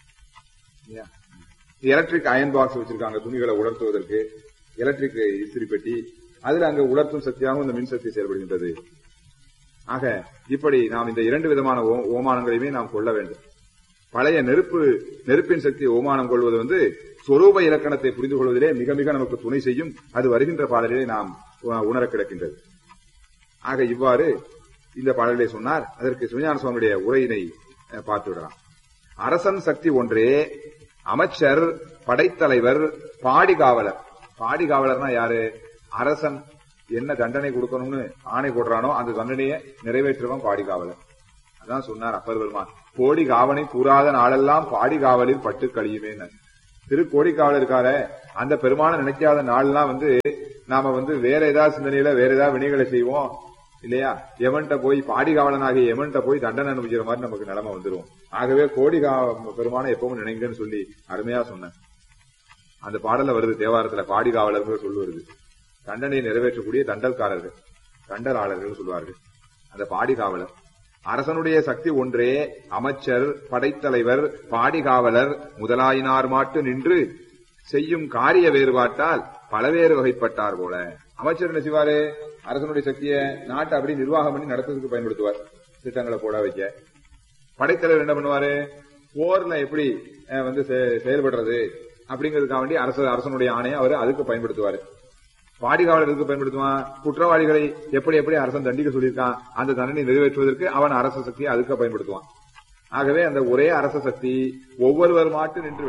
எலக்ட்ரிக் அயன் பாக்ஸ் வச்சிருக்காங்க துணிகளை உலர்த்துவதற்கு, எலக்ட்ரிக் இஸ்திரி பெட்டி, அதுல அங்க உலர்த்தும் சக்தியாகவும் இந்த மின்சக்தி செயல்படுகின்றது. ஆக இப்படி நாம் இந்த இரண்டு விதமான ஓமானங்களையுமே நாம் கொள்ள வேண்டும். பழைய நெருப்பின் சக்தி ஓமானம் கொள்வது சொரூப இலக்கணத்தை புரிந்து கொள்வதிலே மிக மிக நமக்கு துணை செய்யும். அது வருகின்ற பாடலிலே நாம் உணர கிடக்கின்றது. ஆக இவ்வாறு இந்த பாடலிலே சொன்னார். அதற்கு சிவஞான சுவாமியுடைய உரையினை பார்த்து விடலாம். அரசன் சக்தி ஒன்றே, அமைச்சர், படைத்தலைவர், பாடிகாவலர். பாடிகாவலர்னா யாரு? அரசன் என்ன தண்டனை கொடுக்கணும்னு ஆணை போடுறானோ அந்த தண்டனையை நிறைவேற்றுவன் பாடிகாவலர். அதான் சொன்னார் அப்பர் பெருமான், கோடி காவனை கூறாத நாளெல்லாம் பாடிகாவலில் பட்டு கழியுமே. திருக்கோடிக்காவலர் இருக்கார, அந்த பெருமான நினைக்காத நாள்லாம் நாம வேற ஏதாவது சிந்தனையில வேற ஏதாவது வினைகளை செய்வோம் இல்லையா, எவன்கிட்ட போய் பாடிகாவலனாகிய எவன்கிட்ட போய் தண்டனை அனுபவிக்கிற மாதிரி நமக்கு நிலைமை வந்துடும். ஆகவே பெருமான எப்பவும் நினைங்கன்னு சொல்லி அருமையா சொன்னேன். அந்த பாடல வருது தேவாரத்துல, பாடிகாவலர்கள் சொல்லு வருது. தண்டனையை நிறைவேற்றக்கூடிய தண்டல்காரர்கள், தண்டலாளர்கள் சொல்வார்கள். அந்த பாடிகாவலர் அரசனுடைய சக்தி ஒன்றே, அமைச்சர், படைத்தலைவர், பாடிகாவலர் முதலாயினார் மாட்டு நின்று செய்யும் காரிய வேறுபாட்டால் பலவேறு வகைப்பட்டார் போல. அமைச்சர் என்ன செய்வாரு? அரசனுடைய சக்தியை நாட்டை அப்படி நிர்வாகம் பண்ணி நடத்துறதுக்கு பயன்படுத்துவார், திட்டங்களை போட வைக்க. படைத்தலைவர் என்ன பண்ணுவாரு? போர்ல எப்படி செயல்படுறது அப்படிங்கிறதுக்காக வேண்டி அரசனுடைய ஆணையை அவர் அதுக்கு பயன்படுத்துவாரு. பாடிகாவலருக்கு பயன்படுத்துவான். குற்றவாளிகளை எப்படி எப்படி அரசன் தண்டிக்க சொல்லியிருக்கான் அந்த தண்டனை நிறைவேற்றுவதற்கு அவன் அரச சக்தியை அதுக்கு பயன்படுத்துவான். ஆகவே அந்த ஒரே அரச சக்தி ஒவ்வொருவர் மாட்டு நின்று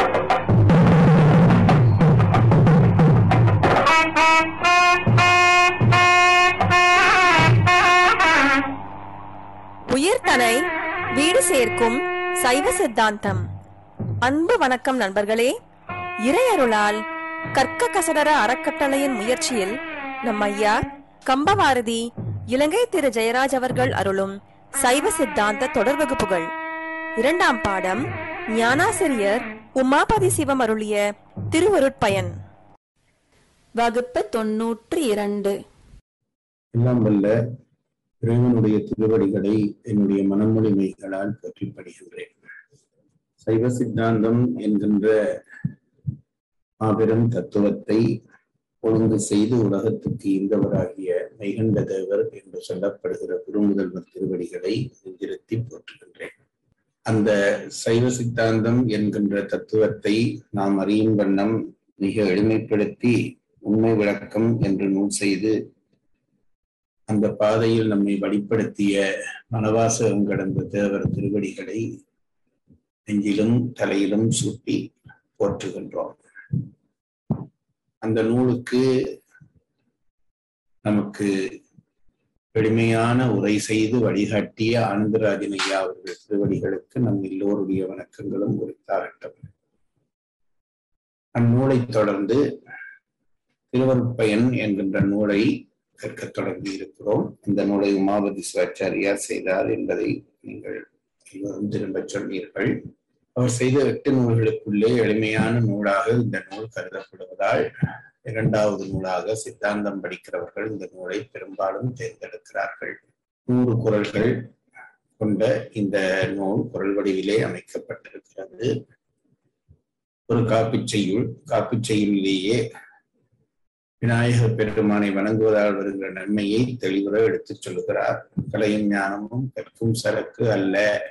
உயிர்தனை வீடு சேர்க்கும் சைவ சித்தாந்தம். அன்பு வணக்கம் நண்பர்களே. இறையருளால் கற்க கசடர அறக்கட்டளையின் முயற்சியில் நம் ஐயா கம்பவாரதி இலங்கை திரு ஜெயராஜ் அவர்கள் அருளும் சைவ சித்தாந்த தொடர் வகுப்புகள். 2ஆம் பாடம் ஞானாசிரியர் உமாபதி சிவம் அருளிய திருவருட்பயன். வகுப்பு 92. எல்லாம் வல்ல இறைவனுடைய திருவடிகளை என்னுடைய மனமொழிமைகளால் பற்றி படுகின்றேன். சைவ சித்தாந்தம் என்கின்ற மாபெரும் தத்துவத்தை ஒழுங்கு செய்து உலகத்துக்கு ஈந்தவராகிய மெய்கண்ட தேவர் என்று சொல்லப்படுகிற குருமுதல்வர் திருவடிகளை நெஞ்சிருத்தி போற்றுகின்றேன். அந்த சைவ சித்தாந்தம் என்கின்ற தத்துவத்தை நாம் அறியும் வண்ணம் மிக எளிமைப்படுத்தி உண்மை விளக்கம் என்று நூல் செய்து அந்த பாதையில் நம்மை வழிப்படுத்திய மனவாசகம் கடந்த தேவர் திருவடிகளை நெஞ்சிலும் தலையிலும் சூட்டி போற்றுகின்றோம். அந்த நூலுக்கு நமக்கு எளிமையான உரை செய்து வழிகாட்டிய ஆனந்தராஜன் ஐயா அவர்கள் திருவடிகளுக்கு நம் எல்லோருடைய வணக்கங்களும் உரித்தாகட்டும். அந்நூலை தொடர்ந்து திருவருட்பயன் என்கின்ற நூலை கற்கத் தொடங்கி இருக்கிறோம். இந்த நூலை உமாபதி சிவாச்சாரியார் செய்தார் என்பதை நீங்கள் எல்லோரும் திரும்ப சொன்னீர்கள். அவர் செய்த 8 நூல்களுக்குள்ளே எளிமையான நூலாக இந்த நூல் கருதப்படுவதால் இரண்டாவது நூலாக சித்தாந்தம் படிக்கிறவர்கள் இந்த நூலை பெரும்பாலும் தேர்ந்தெடுக்கிறார்கள். 100 குறள்கள் கொண்ட இந்த நூல் குறள் வடிவிலே அமைக்கப்பட்டிருக்கிறது. ஒரு காப்பிச்செய்யுளிலேயே விநாயக பெருமானை வணங்குவதால் வருகிற நன்மையை தெளிவுற எடுத்துச் சொல்லுகிறார். கலையும் ஞானமும் கற்கும் சரக்கு அல்ல.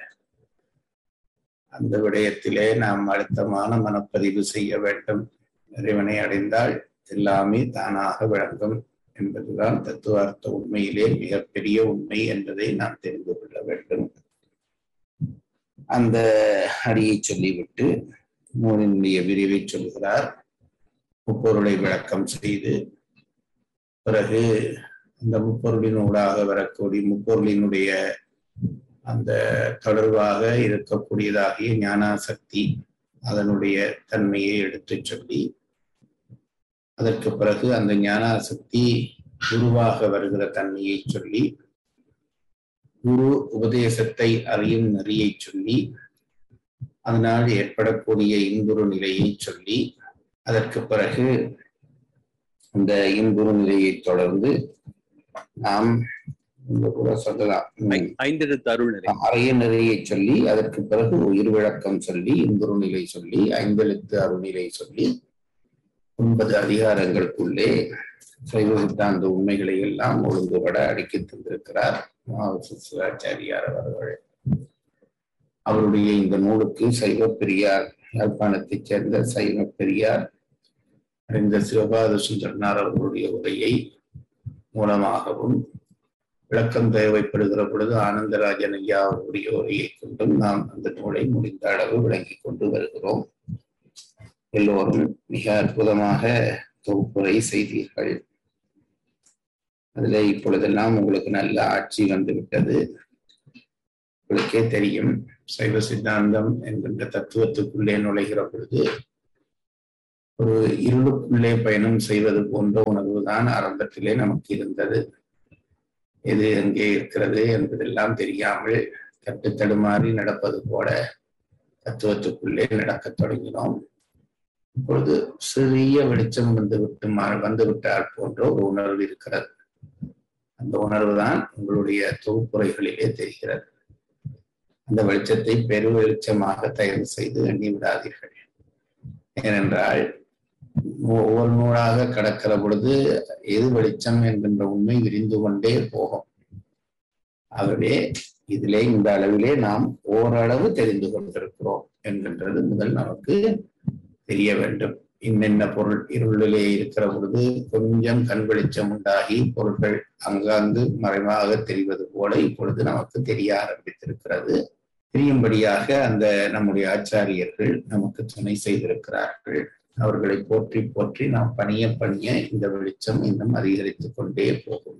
அந்த விடயத்திலே நாம் அழுத்தமான மனப்பதிவு செய்ய வேண்டும். இறைவனை அடைந்தால் எல்லாமே தானாக விளங்கும் என்பதுதான் தத்துவார்த்த உண்மையிலே மிகப்பெரிய உண்மை என்பதை நாம் தெரிந்து கொள்ள வேண்டும். அந்த அடியை சொல்லிவிட்டு நூலினுடைய விரிவை சொல்கிறார். முப்பொருளை விளக்கம் செய்து பிறகு அந்த முப்பொருளின் ஊடாக வரக்கூடிய முப்பொருளினுடைய அந்த தொடர்பாக இருக்கக்கூடியதாகிய ஞானாசக்தி அதனுடைய தன்மையை எடுத்துச் சொல்லி அதற்கு பிறகு அந்த ஞானாசக்தி குருவாக வருகிற தன்மையை சொல்லி குரு உபதேசத்தை அறியும் நெறியை சொல்லி அதனால் ஏற்படக்கூடிய இன்புறு நிலையை சொல்லி அதற்கு பிறகு அந்த இன்புறு நிலையை தொடர்ந்து நாம் கூட சொல்லலாம் அறைய நிறையை சொல்லி அதற்கு பிறகு உயிர் விளக்கம் சொல்லி இன்புறு நிலை சொல்லி 5 எழுத்து அருள்நிலை சொல்லி 9 அதிகாரங்களுக்குள்ளே சைவ சித்தாந்த உண்மைகளை எல்லாம் ஒழுங்குபட அடுக்கி தந்திருக்கிறார் சிவாச்சாரியார் அவர்கள். அவருடைய இந்த நூலுக்கு சைவ பெரியார், யாழ்ப்பாணத்தைச் சேர்ந்த சைவ பெரியார் அறிந்த சிவபாத சுந்தரனார் அவர்களுடைய உரையை மூலமாகவும் விளக்கம் தேவைப்படுகிற பொழுது ஆனந்தராஜன் ஐயா அவருடைய உரையை கொண்டும் நாம் அந்த நூலை முடிந்த அளவு விளங்கி கொண்டு வருகிறோம். எல்லோரும் மிக அற்புதமாக தொகுப்புரை செய்தீர்கள். அதில் இப்பொழுதெல்லாம் உங்களுக்கு நல்ல ஆட்சி வந்துவிட்டது. உங்களுக்கே தெரியும், சைவ சித்தாந்தம் என்கின்ற தத்துவத்துக்குள்ளே நுழைகிற பொழுது ஒரு இருளுக்குள்ளே பயணம் செய்வது போன்ற உணர்வுதான் ஆரம்பத்திலே நமக்கு இருந்தது. எது எங்கே இருக்கிறது என்பதெல்லாம் தெரியாமல் தட்டு தடுமாறி நடப்பது போல தத்துவத்துக்குள்ளே நடக்கத் தொடங்கினோம். இப்பொழுது சிறிய வெளிச்சம் வந்துவிட்டால் போன்ற ஒரு உணர்வு இருக்கிறது. அந்த உணர்வு தான் உங்களுடைய தொகுப்புரைகளிலே தெரிகிறது. அந்த வெளிச்சத்தை பெரு வெளிச்சமாக தயார் செய்து எண்ணி விடாதீர்கள். ஏனென்றால் ஒவ்வொரு நூலாக கடக்கிற பொழுது எது வெளிச்சம் என்கின்ற உண்மை விரிந்து கொண்டே போகும். ஆகவே இதிலே இந்த அளவிலே நாம் ஓரளவு தெரிந்து கொண்டிருக்கிறோம் என்கின்றது முதல் நமக்கு தெரிய வேண்டும். இன்னென்ன பொருள் இருளிலே இருக்கிற பொழுது கொஞ்சம் கண் வெளிச்சம் உண்டாகி பொருட்கள் அங்காங்கு மறைவாக தெரிவது போல இப்பொழுது நமக்கு தெரிய ஆரம்பித்திருக்கிறது. தெரியும்படியாக அந்த நம்முடைய ஆச்சாரியர்கள் நமக்கு துணை செய்திருக்கிறார்கள். அவர்களை போற்றி போற்றி நாம் பணிய பணிய இந்த வெளிச்சம் இன்னும் அதிகரித்துக் கொண்டே போகும்.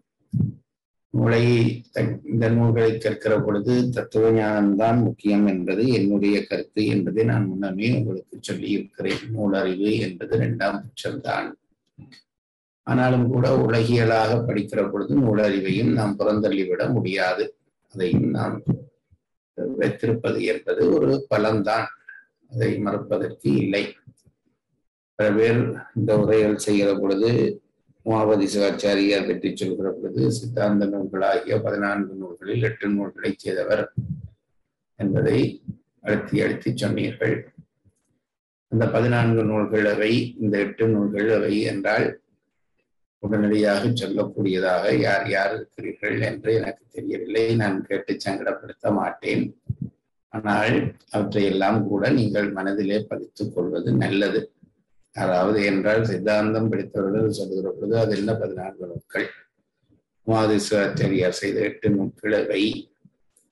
இந்த நூல்களை கற்கிற பொழுது தத்துவ ஞானம்தான் முக்கியம் என்பது என்னுடைய கருத்து என்பதை நான் முன்னமே உங்களுக்கு சொல்லி இருக்கிறேன். நூலறிவு என்பது 2ஆம் பட்சம்தான். ஆனாலும் கூட உலகியலாக படிக்கிற பொழுது நூலறிவையும் நாம் புறந்தள்ளிவிட முடியாது. அதையும் நாம் வைத்திருப்பது என்பது ஒரு பலன்தான், அதை மறுப்பதற்கு இல்லை. பல பேர் இந்த உரைகள் செய்கிற பொழுது உமாபதி சிவாச்சாரியார் பற்றி சொல்கிற பொழுது சித்தாந்த நூல்களாகிய 14 நூல்களில் 8 நூல்களை செய்தவர் என்பதை அழுத்தி சொன்னீர்கள். அந்த 14 நூல்கள் அவை, இந்த 8 நூல்கள் அவை என்றால் உடனடியாக சொல்லக்கூடியதாக யார் யார் இருக்கிறீர்கள் என்று எனக்கு தெரியவில்லை. நான் கேட்டு சங்கடப்படுத்த மாட்டேன். ஆனால் அவற்றையெல்லாம் கூட நீங்கள் மனதிலே பதித்துக் கொள்வது நல்லது. அதாவது என்றால் சித்தாந்தம் படித்தவர்கள் சொல்லுகிற பொழுது அது என்ன 14 நூல்கள், உமாபதி சிவாச்சாரியார் செய்த 8 நூல்கள் அவை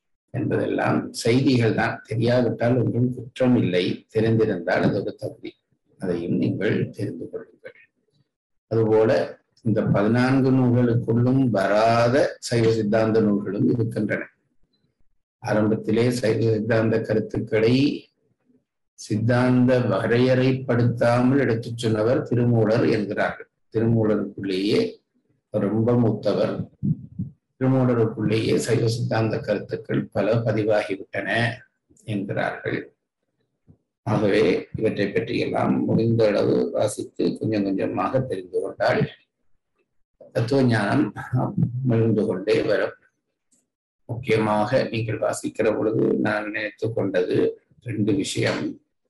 என்பதெல்லாம் செய்திகள் தான். தெரியாவிட்டால் ஒன்றும் குற்றம் இல்லை, தெரிந்திருந்தால் அது ஒரு தகுதி. அதையும் நீங்கள் தெரிந்து கொள்ளுங்கள். அதுபோல இந்த 14 நூல்களுக்குள்ளும் வராத சைவ சித்தாந்த நூல்களும் இருக்கின்றன. ஆரம்பத்திலே சைவ சித்தாந்த கருத்துக்களை சித்தாந்த வரையறைப்படுத்தாமல் எடுத்துச் சொன்னவர் திருமூலர் என்கிறார்கள். திருமூலருக்குள்ளேயே ரொம்ப மூத்தவர். திருமூலருக்குள்ளேயே சைவ சித்தாந்த கருத்துக்கள் பல பதிவாகிவிட்டன என்கிறார்கள். ஆகவே இவற்றை பற்றியெல்லாம் முடிந்த அளவு வாசித்து கொஞ்சம் கொஞ்சமாக தெரிந்து கொண்டால் தத்துவ ஞானம் மிகுந்து கொண்டே வரும். முக்கியமாக நீங்கள் வாசிக்கிற பொழுது நான் நினைத்து கொண்டது 2 விஷயம்.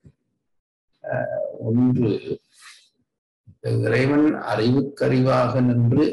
ஒன்று, இறைவன் அறிவுக்கறிவாக நின்று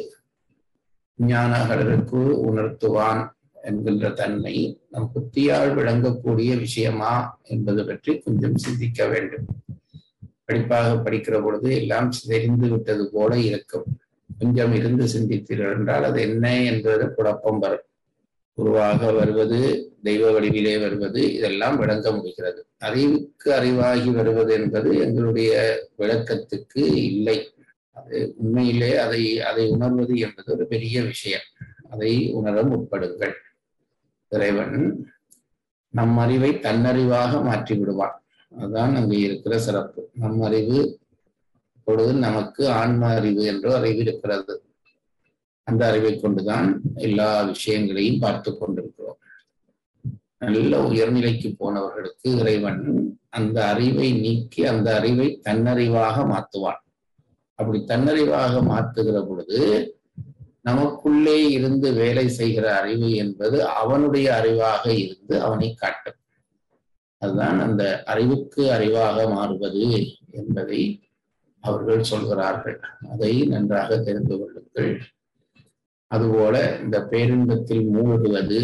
ஞானகருக்கு உணர்த்துவான் என்கின்ற தன்மை நம் புத்தியால் விளங்கக்கூடிய விஷயமா என்பது பற்றி கொஞ்சம் சிந்திக்க வேண்டும். படிப்பாக படிக்கிற பொழுது எல்லாம் தெரிந்து விட்டது போல இருக்கும். கொஞ்சம் இருந்து சிந்தித்தீர்கள் என்றால் அது என்ன என்பது குழப்பம் வரும். உருவாக வருவது, தெய்வ வடிவிலே வருவது, இதெல்லாம் விளங்க முடிகிறது. அறிவுக்கு அறிவாகி வருவது என்பது எங்களுடைய விளக்கத்துக்கு இல்லை. அது உண்மையிலே அதை உணர்வது என்பது ஒரு பெரிய விஷயம். அதை உணர முற்படுங்கள். இறைவன் நம் அறிவை தன்னறிவாக மாற்றி விடுவான். அதுதான் அங்கே இருக்கிற சிறப்பு. நம் அறிவு பொழுது நமக்கு ஆன்ம அறிவு என்ற அறிவு இருக்கிறது. அந்த அறிவை கொண்டுதான் எல்லா விஷயங்களையும் பார்த்து கொண்டிருக்கிறோம். நல்ல உயர்நிலைக்கு போனவர்களுக்கு இறைவன் அந்த அறிவை நீக்கி அந்த அறிவை தன்னறிவாக மாற்றுவான். அப்படி தன்னறிவாக மாற்றுகிற பொழுது நமக்குள்ளே இருந்து வேலை செய்கிற அறிவு என்பது அவனுடைய அறிவாக இருந்து அவனை காட்டும். அதுதான் அந்த அறிவுக்கு அறிவாக மாறுவது என்பதை அவர்கள் சொல்கிறார்கள். அதை நன்றாக தெரிந்து கொள்ளுங்கள். அதுபோல இந்த பேரின்பத்தில் மூழ்குவது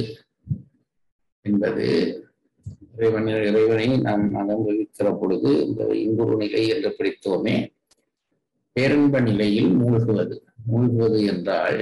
என்பது இறைவனை நாம் அனுபவிக்கிற பொழுது இந்த இன்புறு நிலை என்று படித்தோமே, பேரின்ப நிலையில் மூழ்குவது என்றால்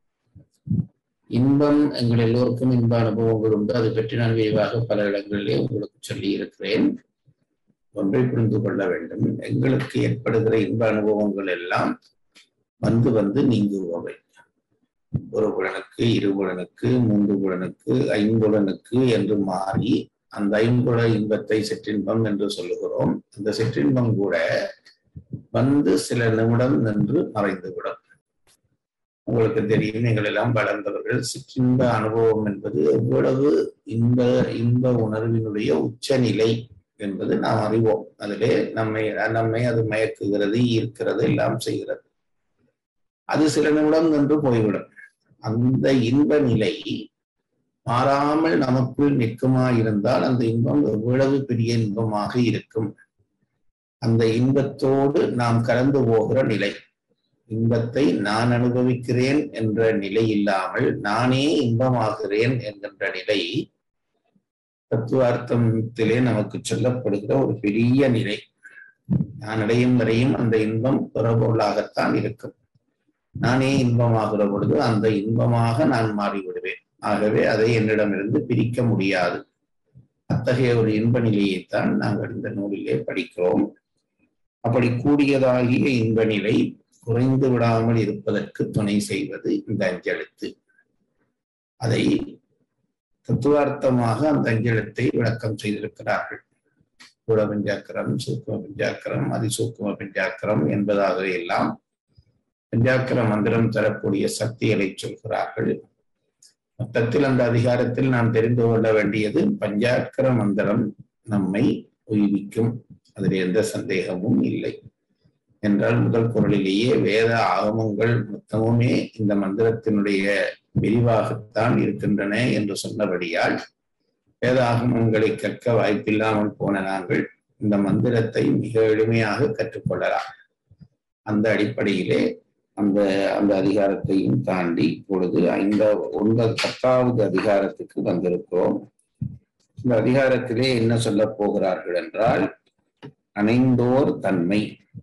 இன்பம். எங்கள் எல்லோருக்கும் இன்ப அனுபவங்கள் உண்டு. அதை பற்றி நான் விரிவாக பல இடங்களிலே உங்களுக்கு சொல்லி இருக்கிறேன். ஒன்றை புரிந்து கொள்ள வேண்டும். எங்களுக்கு ஏற்படுகிற இன்ப அனுபவங்கள் எல்லாம் வந்து நீங்குபவை. ஒரு புலனுக்கு, 2 புலனுக்கு, 3 புலனுக்கு, 5 புலனுக்கு என்று மாறி அந்த 5 இன்பத்தை சிற்றின்பம் என்று சொல்லுகிறோம். அந்த சிற்றின்பம் கூட வந்து சில நிமிடம் நின்று மறைந்துவிடும். உங்களுக்கு தெரியும், நீங்கள் எல்லாம் வளர்ந்தவர்கள். சிற்றின்ப அனுபவம் என்பது எவ்வளவு இன்ப உணர்வினுடைய உச்சநிலை என்பது நாம் அறிவோம். அதிலே நம்மை அது மயக்குகிறது, ஈர்க்கிறது, எல்லாம் செய்கிறது. அது சில நிமிடம் நின்று போய்விடும். அந்த இன்ப நிலை மாறாமல் நமக்குள் நிற்குமா இருந்தால் அந்த இன்பம் எவ்வளவு பெரிய இன்பமாக இருக்கும். அந்த இன்பத்தோடு நாம் கலந்து போகிற நிலை, இன்பத்தை நான் அனுபவிக்கிறேன் என்ற நிலை இல்லாமல் நானே இன்பமாகிறேன் என்கின்ற நிலை தத்துவார்த்தத்திலே நமக்கு சொல்லப்படுகிற ஒரு பெரிய நிலை. நான் அடையும் வரையும் அந்த இன்பம் பிறபொருளாகத்தான் இருக்கும். நானே இன்பமாகிற பொழுது அந்த இன்பமாக நான் மாறிவிடுவேன். ஆகவே அதை என்னிடமிருந்து பிரிக்க முடியாது. அத்தகைய ஒரு இன்ப நிலையைத்தான் நாங்கள் இந்த நூலிலே படிக்கிறோம். அப்படி கூடியதாகிய இன்ப நிலை குறைந்து விடாமல் இருப்பதற்கு துணை செய்வது இந்த அஞ்செழுத்து. அதை தத்துவார்த்தமாக அந்த அஞ்செழுத்தை விளக்கம் செய்திருக்கிறார்கள். கூட பஞ்சாக்கரம், சூக்கும பஞ்சாக்கரம், அதிசூக்கும பஞ்சாக்கரம் என்பதாக எல்லாம் பஞ்சாக்கர மந்திரம் தரக்கூடிய சக்திகளை சொல்கிறார்கள். மொத்தத்தில் அந்த அதிகாரத்தில் நாம் தெரிந்து கொள்ள வேண்டியது, பஞ்சாக்கர மந்திரம் நம்மை உய்விக்கும், அதில் எந்த சந்தேகமும் இல்லை. என்றால் முதல் குறளிலேயே வேத ஆகமங்கள் மொத்தமுமே இந்த மந்திரத்தினுடைய விரிவாகத்தான் இருக்கின்றன என்று சொன்னபடியால் வேத ஆகமங்களை கற்க வாய்ப்பில்லாமல் போன நாங்கள் இந்த மந்திரத்தை மிக எளிமையாக கற்றுக்கொள்ளலாம். அந்த அடிப்படையிலே அந்த அதிகாரத்தையும் தாண்டி இப்பொழுது 10வது அதிகாரத்துக்கு வந்திருக்கிறோம். இந்த அதிகாரத்திலே என்ன சொல்ல போகிறார்கள் என்றால், அணைந்தோர் தன்மை,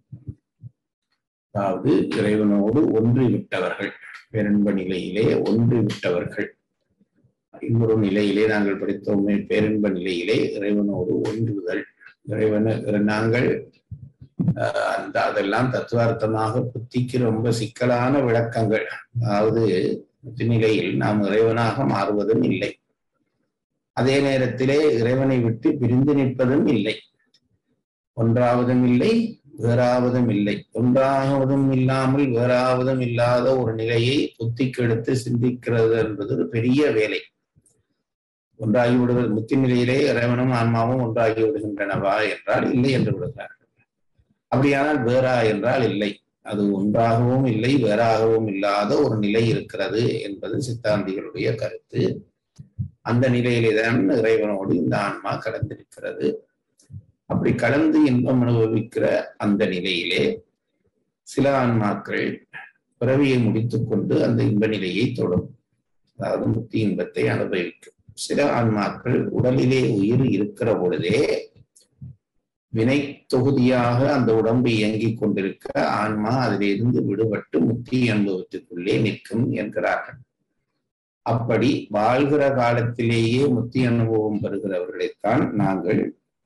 அதாவது இறைவனோடு ஒன்றிவிட்டவர்கள், பேரின்ப நிலையிலே ஒன்றிவிட்டவர்கள். இன்னொரு நிலையிலே நாங்கள் படித்தோமே, பேரின்ப நிலையிலே இறைவனோடு ஒன்றுதல். நாங்கள் அதெல்லாம் தத்துவார்த்தமாக புத்திக்கு ரொம்ப சிக்கலான விளக்கங்கள். அதாவது நிலையில் நாம் இறைவனாக மாறுவதும் இல்லை, அதே நேரத்திலே இறைவனை விட்டு பிரிந்து நிற்பதும் இல்லை. ஒன்றாவதும் இல்லை, வேறாவதும் இல்லை. ஒன்றாவதும் இல்லாமல் வேறாவதும் இல்லாத ஒரு நிலையை புத்திக்கு எடுத்து சிந்திக்கிறது என்பது ஒரு பெரிய வேலை. ஒன்றாகி விடுவது முத்தி நிலையிலே இறைவனும் ஆன்மாவும் ஒன்றாகி விடுகின்றனவா என்றால் இல்லை என்று விடுகிறார்கள். அப்படியானால் வேறா என்றால் இல்லை. அது ஒன்றாகவும் இல்லை, வேறாகவும் இல்லாத ஒரு நிலை இருக்கிறது என்பது சித்தாந்திகளுடைய கருத்து. அந்த நிலையிலே தான் இறைவனோடு இந்த ஆன்மா கலந்திருக்கிறது. அப்படி கலந்து இன்பம் அனுபவிக்கிற அந்த நிலையிலே சில ஆன்மாக்கள் பிறவியை முடித்துக் கொண்டு அந்த இன்ப நிலையை தொடும், அதாவது முக்தி இன்பத்தை அனுபவிக்கும். சில ஆன்மாக்கள் உடலிலே உயிர் இருக்கிற பொழுதே வினை தொகுதியாக அந்த உடம்பு இயங்கிக் கொண்டிருக்க ஆன்மா அதிலிருந்து விடுபட்டு முக்தி அனுபவத்துக்குள்ளே நிற்கும் என்கிறார்கள். அப்படி வாழ்கிற காலத்திலேயே முக்தி அனுபவம் பெறுகிறவர்களைத்தான் நாங்கள்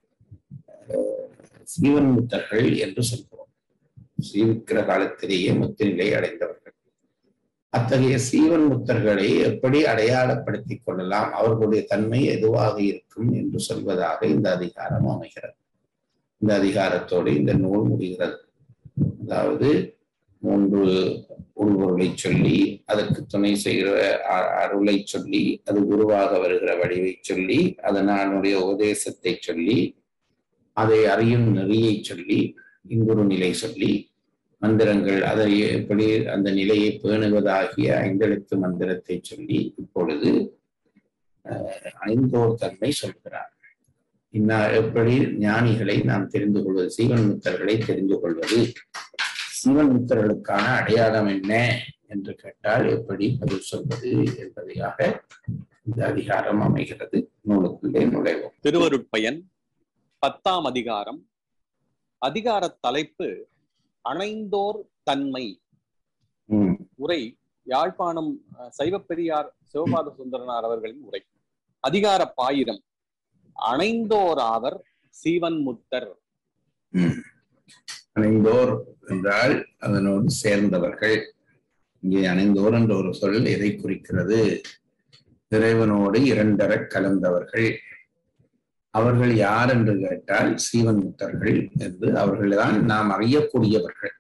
சீவன் முத்தர்கள் என்று சொல்கிறோம். சீவிக்கிற காலத்திலேயே முக்தி நிலை அடைந்தவர்கள். அத்தகைய சீவன் முத்தர்களை எப்படி அடையாளப்படுத்திக் கொள்ளலாம், அவர்களுடைய தன்மை எதுவாக இருக்கும் என்று சொல்வதாக இந்த அதிகாரம் அமைகிறது. இந்த அதிகாரத்தோடு இந்த நூல் முடிகிறது. அதாவது 3 உள்பொருளை சொல்லி, அதற்கு துணை செய்கிற அருளை சொல்லி, அது உருவாக வருகிற வடிவை சொல்லி, அதனுடைய உபதேசத்தை சொல்லி, அதை அறியும் நெறியை சொல்லி, இன்புறு நிலை சொல்லி, மந்திரங்கள் அதை எப்படி அந்த நிலையை பேணுவதாகிய 5 எழுத்து மந்திரத்தை சொல்லி இப்பொழுது ஐந்தோர் தன்மை சொல்கிறார். எப்படி ஞானிகளை நாம் தெரிந்து கொள்வது, சீவன் முத்தர்களை தெரிந்து கொள்வது, சீவன் முத்தர்களுக்கான அடையாளம் என்ன என்று கேட்டால் எப்படி பதில் சொல்வது என்பதையாக இந்த அதிகாரம் அமைகிறது. நூலுக்குள்ளே நுழைவோம். திருவருட்பயன் 10ஆம் அதிகாரம். அதிகார தலைப்பு அணைந்தோர் தன்மை. உரை யாழ்ப்பாணம் சைவப்பெரியார் சிவபாத சுந்தரனார் அவர்களின் உரை. அதிகார பாயிரம். அணைந்தோர் ஆவர் சீவன் முத்தர். அணைந்தோர் என்றால் அதனோடு சேர்ந்தவர்கள். இங்கே அணைந்தோர் என்ற ஒரு சொல் எதை குறிக்கிறது? இறைவனோடு இரண்டர கலந்தவர்கள். அவர்கள் யார் என்று கேட்டால் சீவன் முத்தர்கள் என்று அவர்கள்தான் நாம் அறியக்கூடியவர்கள்.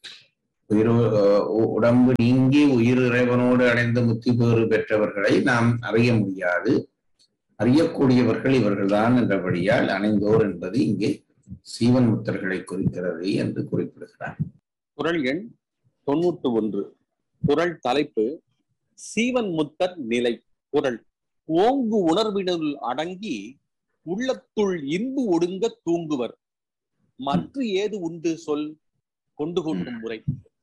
உடம்பு நீங்கி உயிர் இறைவனோடு அடைந்த முத்தி பேறு பெற்றவர்களை நாம் அறிய முடியாது. அறியக்கூடியவர்கள் இவர்கள்தான் என்றபடியால் அணைந்தோர் என்பது இங்கே சீவன் முத்தர்களை குறிக்கிறது என்று குறிப்பிடுகிறார். குறள் எண் 91. குறள் தலைப்பு சீவன் முத்தர் நிலை. குறள் ஓங்கு உணர்வினுள் அடங்கி உள்ளத்துள் இன்பு ஒடுங்க தூங்குவர் மற்ற ஏது உண்டு சொல் கொண்டு கொண்டும் முறை.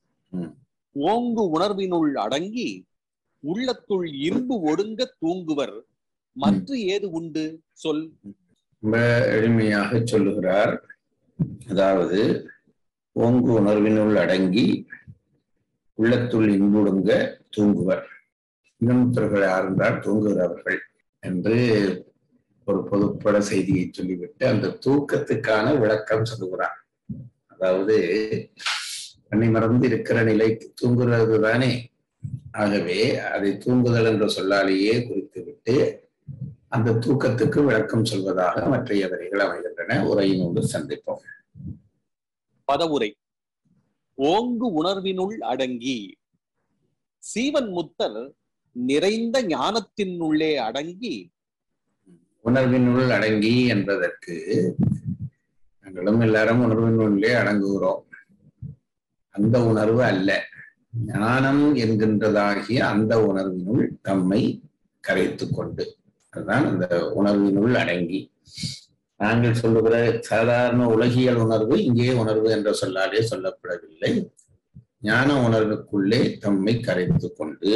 ஓங்கு உணர்வினுள் அடங்கி உள்ளத்துள் இன்பு ஒடுங்க தூங்குவர் மற்ற ஏது உண்டு சொல். ரொம்ப எளிமையாக சொல்லுகிறார். அதாவது ஓங்கு உணர்வினுள் அடங்கி உள்ளத்துள் இன்புடுங்க தூங்குவர். இன்னொருத்தர்கள் யார் என்றால் தூங்குகிறவர்கள் என்று ஒரு பொதுப்பட செய்தியை சொல்லிவிட்டு அந்த தூக்கத்துக்கான விளக்கம் சொல்லுகிறார். அதாவது கண்ணை மறந்து இருக்கிற நிலைக்கு தூங்குறது தானே. ஆகவே அதை தூங்குதல் என்ற சொல்லாலேயே குறித்து விட்டு அந்த தூக்கத்துக்கு விளக்கம் சொல்வதாக மற்றைய வரிகள் அமைகின்றன. உரையினோடு சந்திப்போம். பதவுரை. ஓங்கு உணர்வினுள் அடங்கி. சீவன் முத்தர் நிறைந்த ஞானத்தினுள்ளே அடங்கி. உணர்வினுள் அடங்கி என்பதற்கு நாங்களும் எல்லாரும் உணர்வினுள்ளே அடங்குகிறோம். அந்த உணர்வு அல்ல, ஞானம் என்கின்றதாகிய அந்த உணர்வினுள் தம்மை கரைத்து கொண்டு, அதுதான் அந்த உணர்வினுள் அடங்கி. நாங்கள் சொல்லுகிற சாதாரண உலகியல் உணர்வு இங்கே உணர்வு என்ற சொல்லாலே சொல்லப்படவில்லை. ஞான உணர்வுக்குள்ளே தம்மை கரைத்து கொண்டு.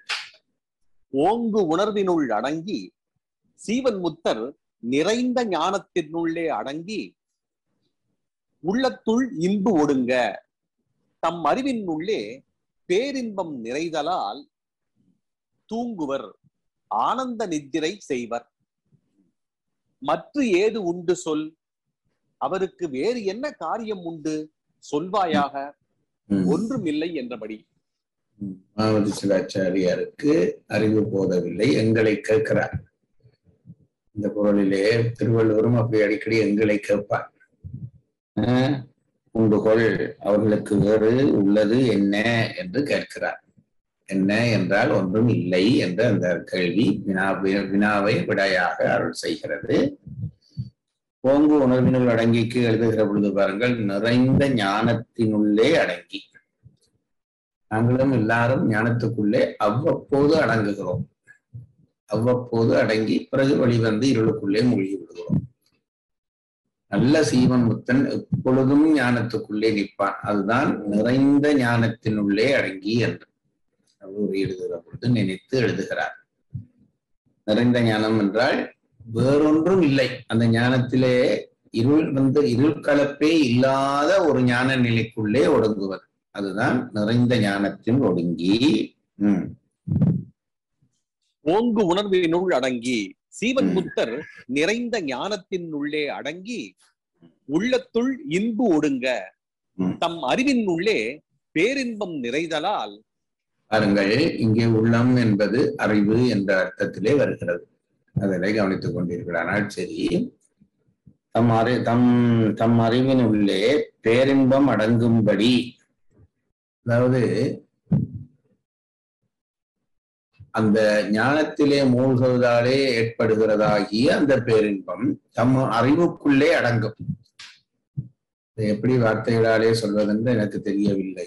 ஓங்கு உணர்வினுள் அடங்கி சீவன் முத்தர் நிறைந்த ஞானத்தினுள்ளே அடங்கி உள்ளத்துள் இன்பு ஒடுங்க தம் அறிவின் உள்ளே பேரின்பம் நிறைதலால் தூங்குவர் ஆனந்த நித்திரை செய்வர் மற்ற ஏது உண்டு சொல். அவருக்கு வேறு என்ன காரியம் உண்டு சொல்வாயாக. ஒன்றும் இல்லை என்றபடி. மாவதி சிவாச்சாரியாருக்கு அறிவு போதவில்லை, எங்களை கேட்கிறார். இந்த குறளிலே திருவள்ளுவரும் அப்படி அடிக்கடி எங்களை கேட்பார். உண்டுகொள், அவர்களுக்கு வேறு உள்ளது என்ன என்று கேட்கிறார். என்ன என்றால் ஒன்றும் இல்லை என்ற அந்த கேள்வி வினாவை விடையாக அருள் செய்கிறது. ஓங்கு உணர்வினுள் அடங்கிக்கு எழுதுகிற பொழுது பாருங்கள், நிறைந்த ஞானத்தினுள்ளே அடங்கி. நாங்களும் எல்லாரும் ஞானத்துக்குள்ளே அவ்வப்போது அடங்குகிறோம். அவ்வப்போது அடங்கி பிறகு வெளிவந்து இருளுக்குள்ளே மூழ்கி விடுகிறோம். நல்ல சீவன் முத்தன் எப்பொழுதும் ஞானத்துக்குள்ளே நிற்பான். அதுதான் நிறைந்த ஞானத்தினுள்ளே அடங்கி என்று அவர் எழுதுகிற பொழுது நினைத்து எழுதுகிறார். நிறைந்த ஞானம் என்றால் வேறொன்றும் இல்லை. அந்த ஞானத்திலே இருள் கலப்பே இல்லாத ஒரு ஞான நிலைக்குள்ளே ஒடுங்குவது. அதுதான் நிறைந்த ஞானத்தின் ஒடுங்கி. ஓங்கு உணர்வினுள் அடங்கி சீவன் முத்தர் நிறைந்த ஞானத்தின் உள்ளே அடங்கி உள்ளத்துள் இன்பு ஒடுங்க தம் அறிவின் உள்ளே பேரின்பம் நிறைதலால். பாருங்கள், இங்கே உள்ளம் என்பது அறிவு என்ற அர்த்தத்திலே வருகிறது. அதனை கவனித்துக் கொண்டிருக்கிறார்கள். சரி, தம் அறிவின் உள்ளே பேரின்பம் அடங்கும்படி, அதாவது அந்த ஞானத்திலே மூழ்குவதாலே ஏற்படுகிறதாகிய அந்த பேரின்பம் தம் அறிவுக்குள்ளே அடங்கும். எப்படி வார்த்தைகளாலே சொல்வதென்று எனக்கு தெரியவில்லை.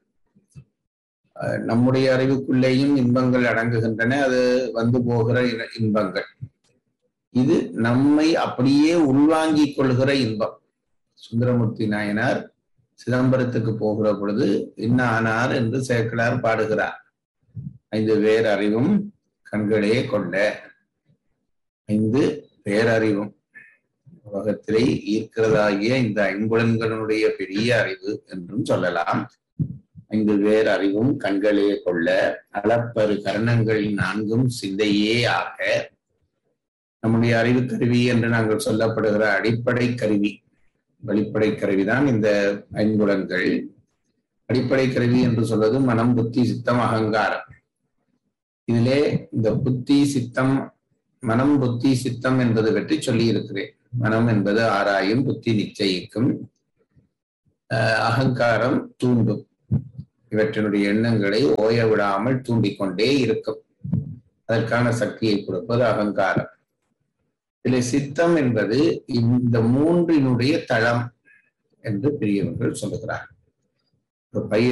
நம்முடைய அறிவுக்குள்ளேயும் இன்பங்கள் அடங்குகின்றன. அது வந்து போகிற இன்பங்கள். இது நம்மை அப்படியே உள்வாங்கிக் கொள்கிற இன்பம். சுந்தரமூர்த்தி நாயனார் சிதம்பரத்துக்கு போகிற பொழுது என்ன ஆனார் என்று சேக்கிழார் பாடுகிறார். 5 பேரறிவும் கண்களே கொண்ட 5 பேரறிவும் உலகத்திலே ஈர்க்கிறதாகிய இந்த ஐம்புலன்களுடைய பெரிய அறிவு என்றும் சொல்லலாம். 5 பேரறிவும் கண்களே கொள்ள அளப்பரு கரணங்கள் 4 சிந்தையே ஆக. நம்முடைய அறிவு கருவி என்று நாங்கள் சொல்லப்படுகிற அடிப்படை கருவி, வெளிப்படை கருவிதான் இந்த ஐம்புலன்கள். அடிப்படை கருவி என்று சொல்வது மனம், புத்தி, சித்தம், அகங்காரம். இதிலே இந்த புத்தி சித்தம், மனம் புத்தி சித்தம் என்பது பற்றி சொல்லி இருக்கிறேன். மனம் என்பது ஆராயும், புத்தி நிச்சயிக்கும், அகங்காரம் தூண்டும். இவற்றினுடைய எண்ணங்களை ஓய விடாமல் தூண்டிக்கொண்டே இருக்கும். அதற்கான சக்தியை கொடுப்பது அகங்காரம். இதில் சித்தம் என்பது இந்த 3னுடைய தளம் என்று பெரியவர்கள் சொல்லுகிறார். பயிர்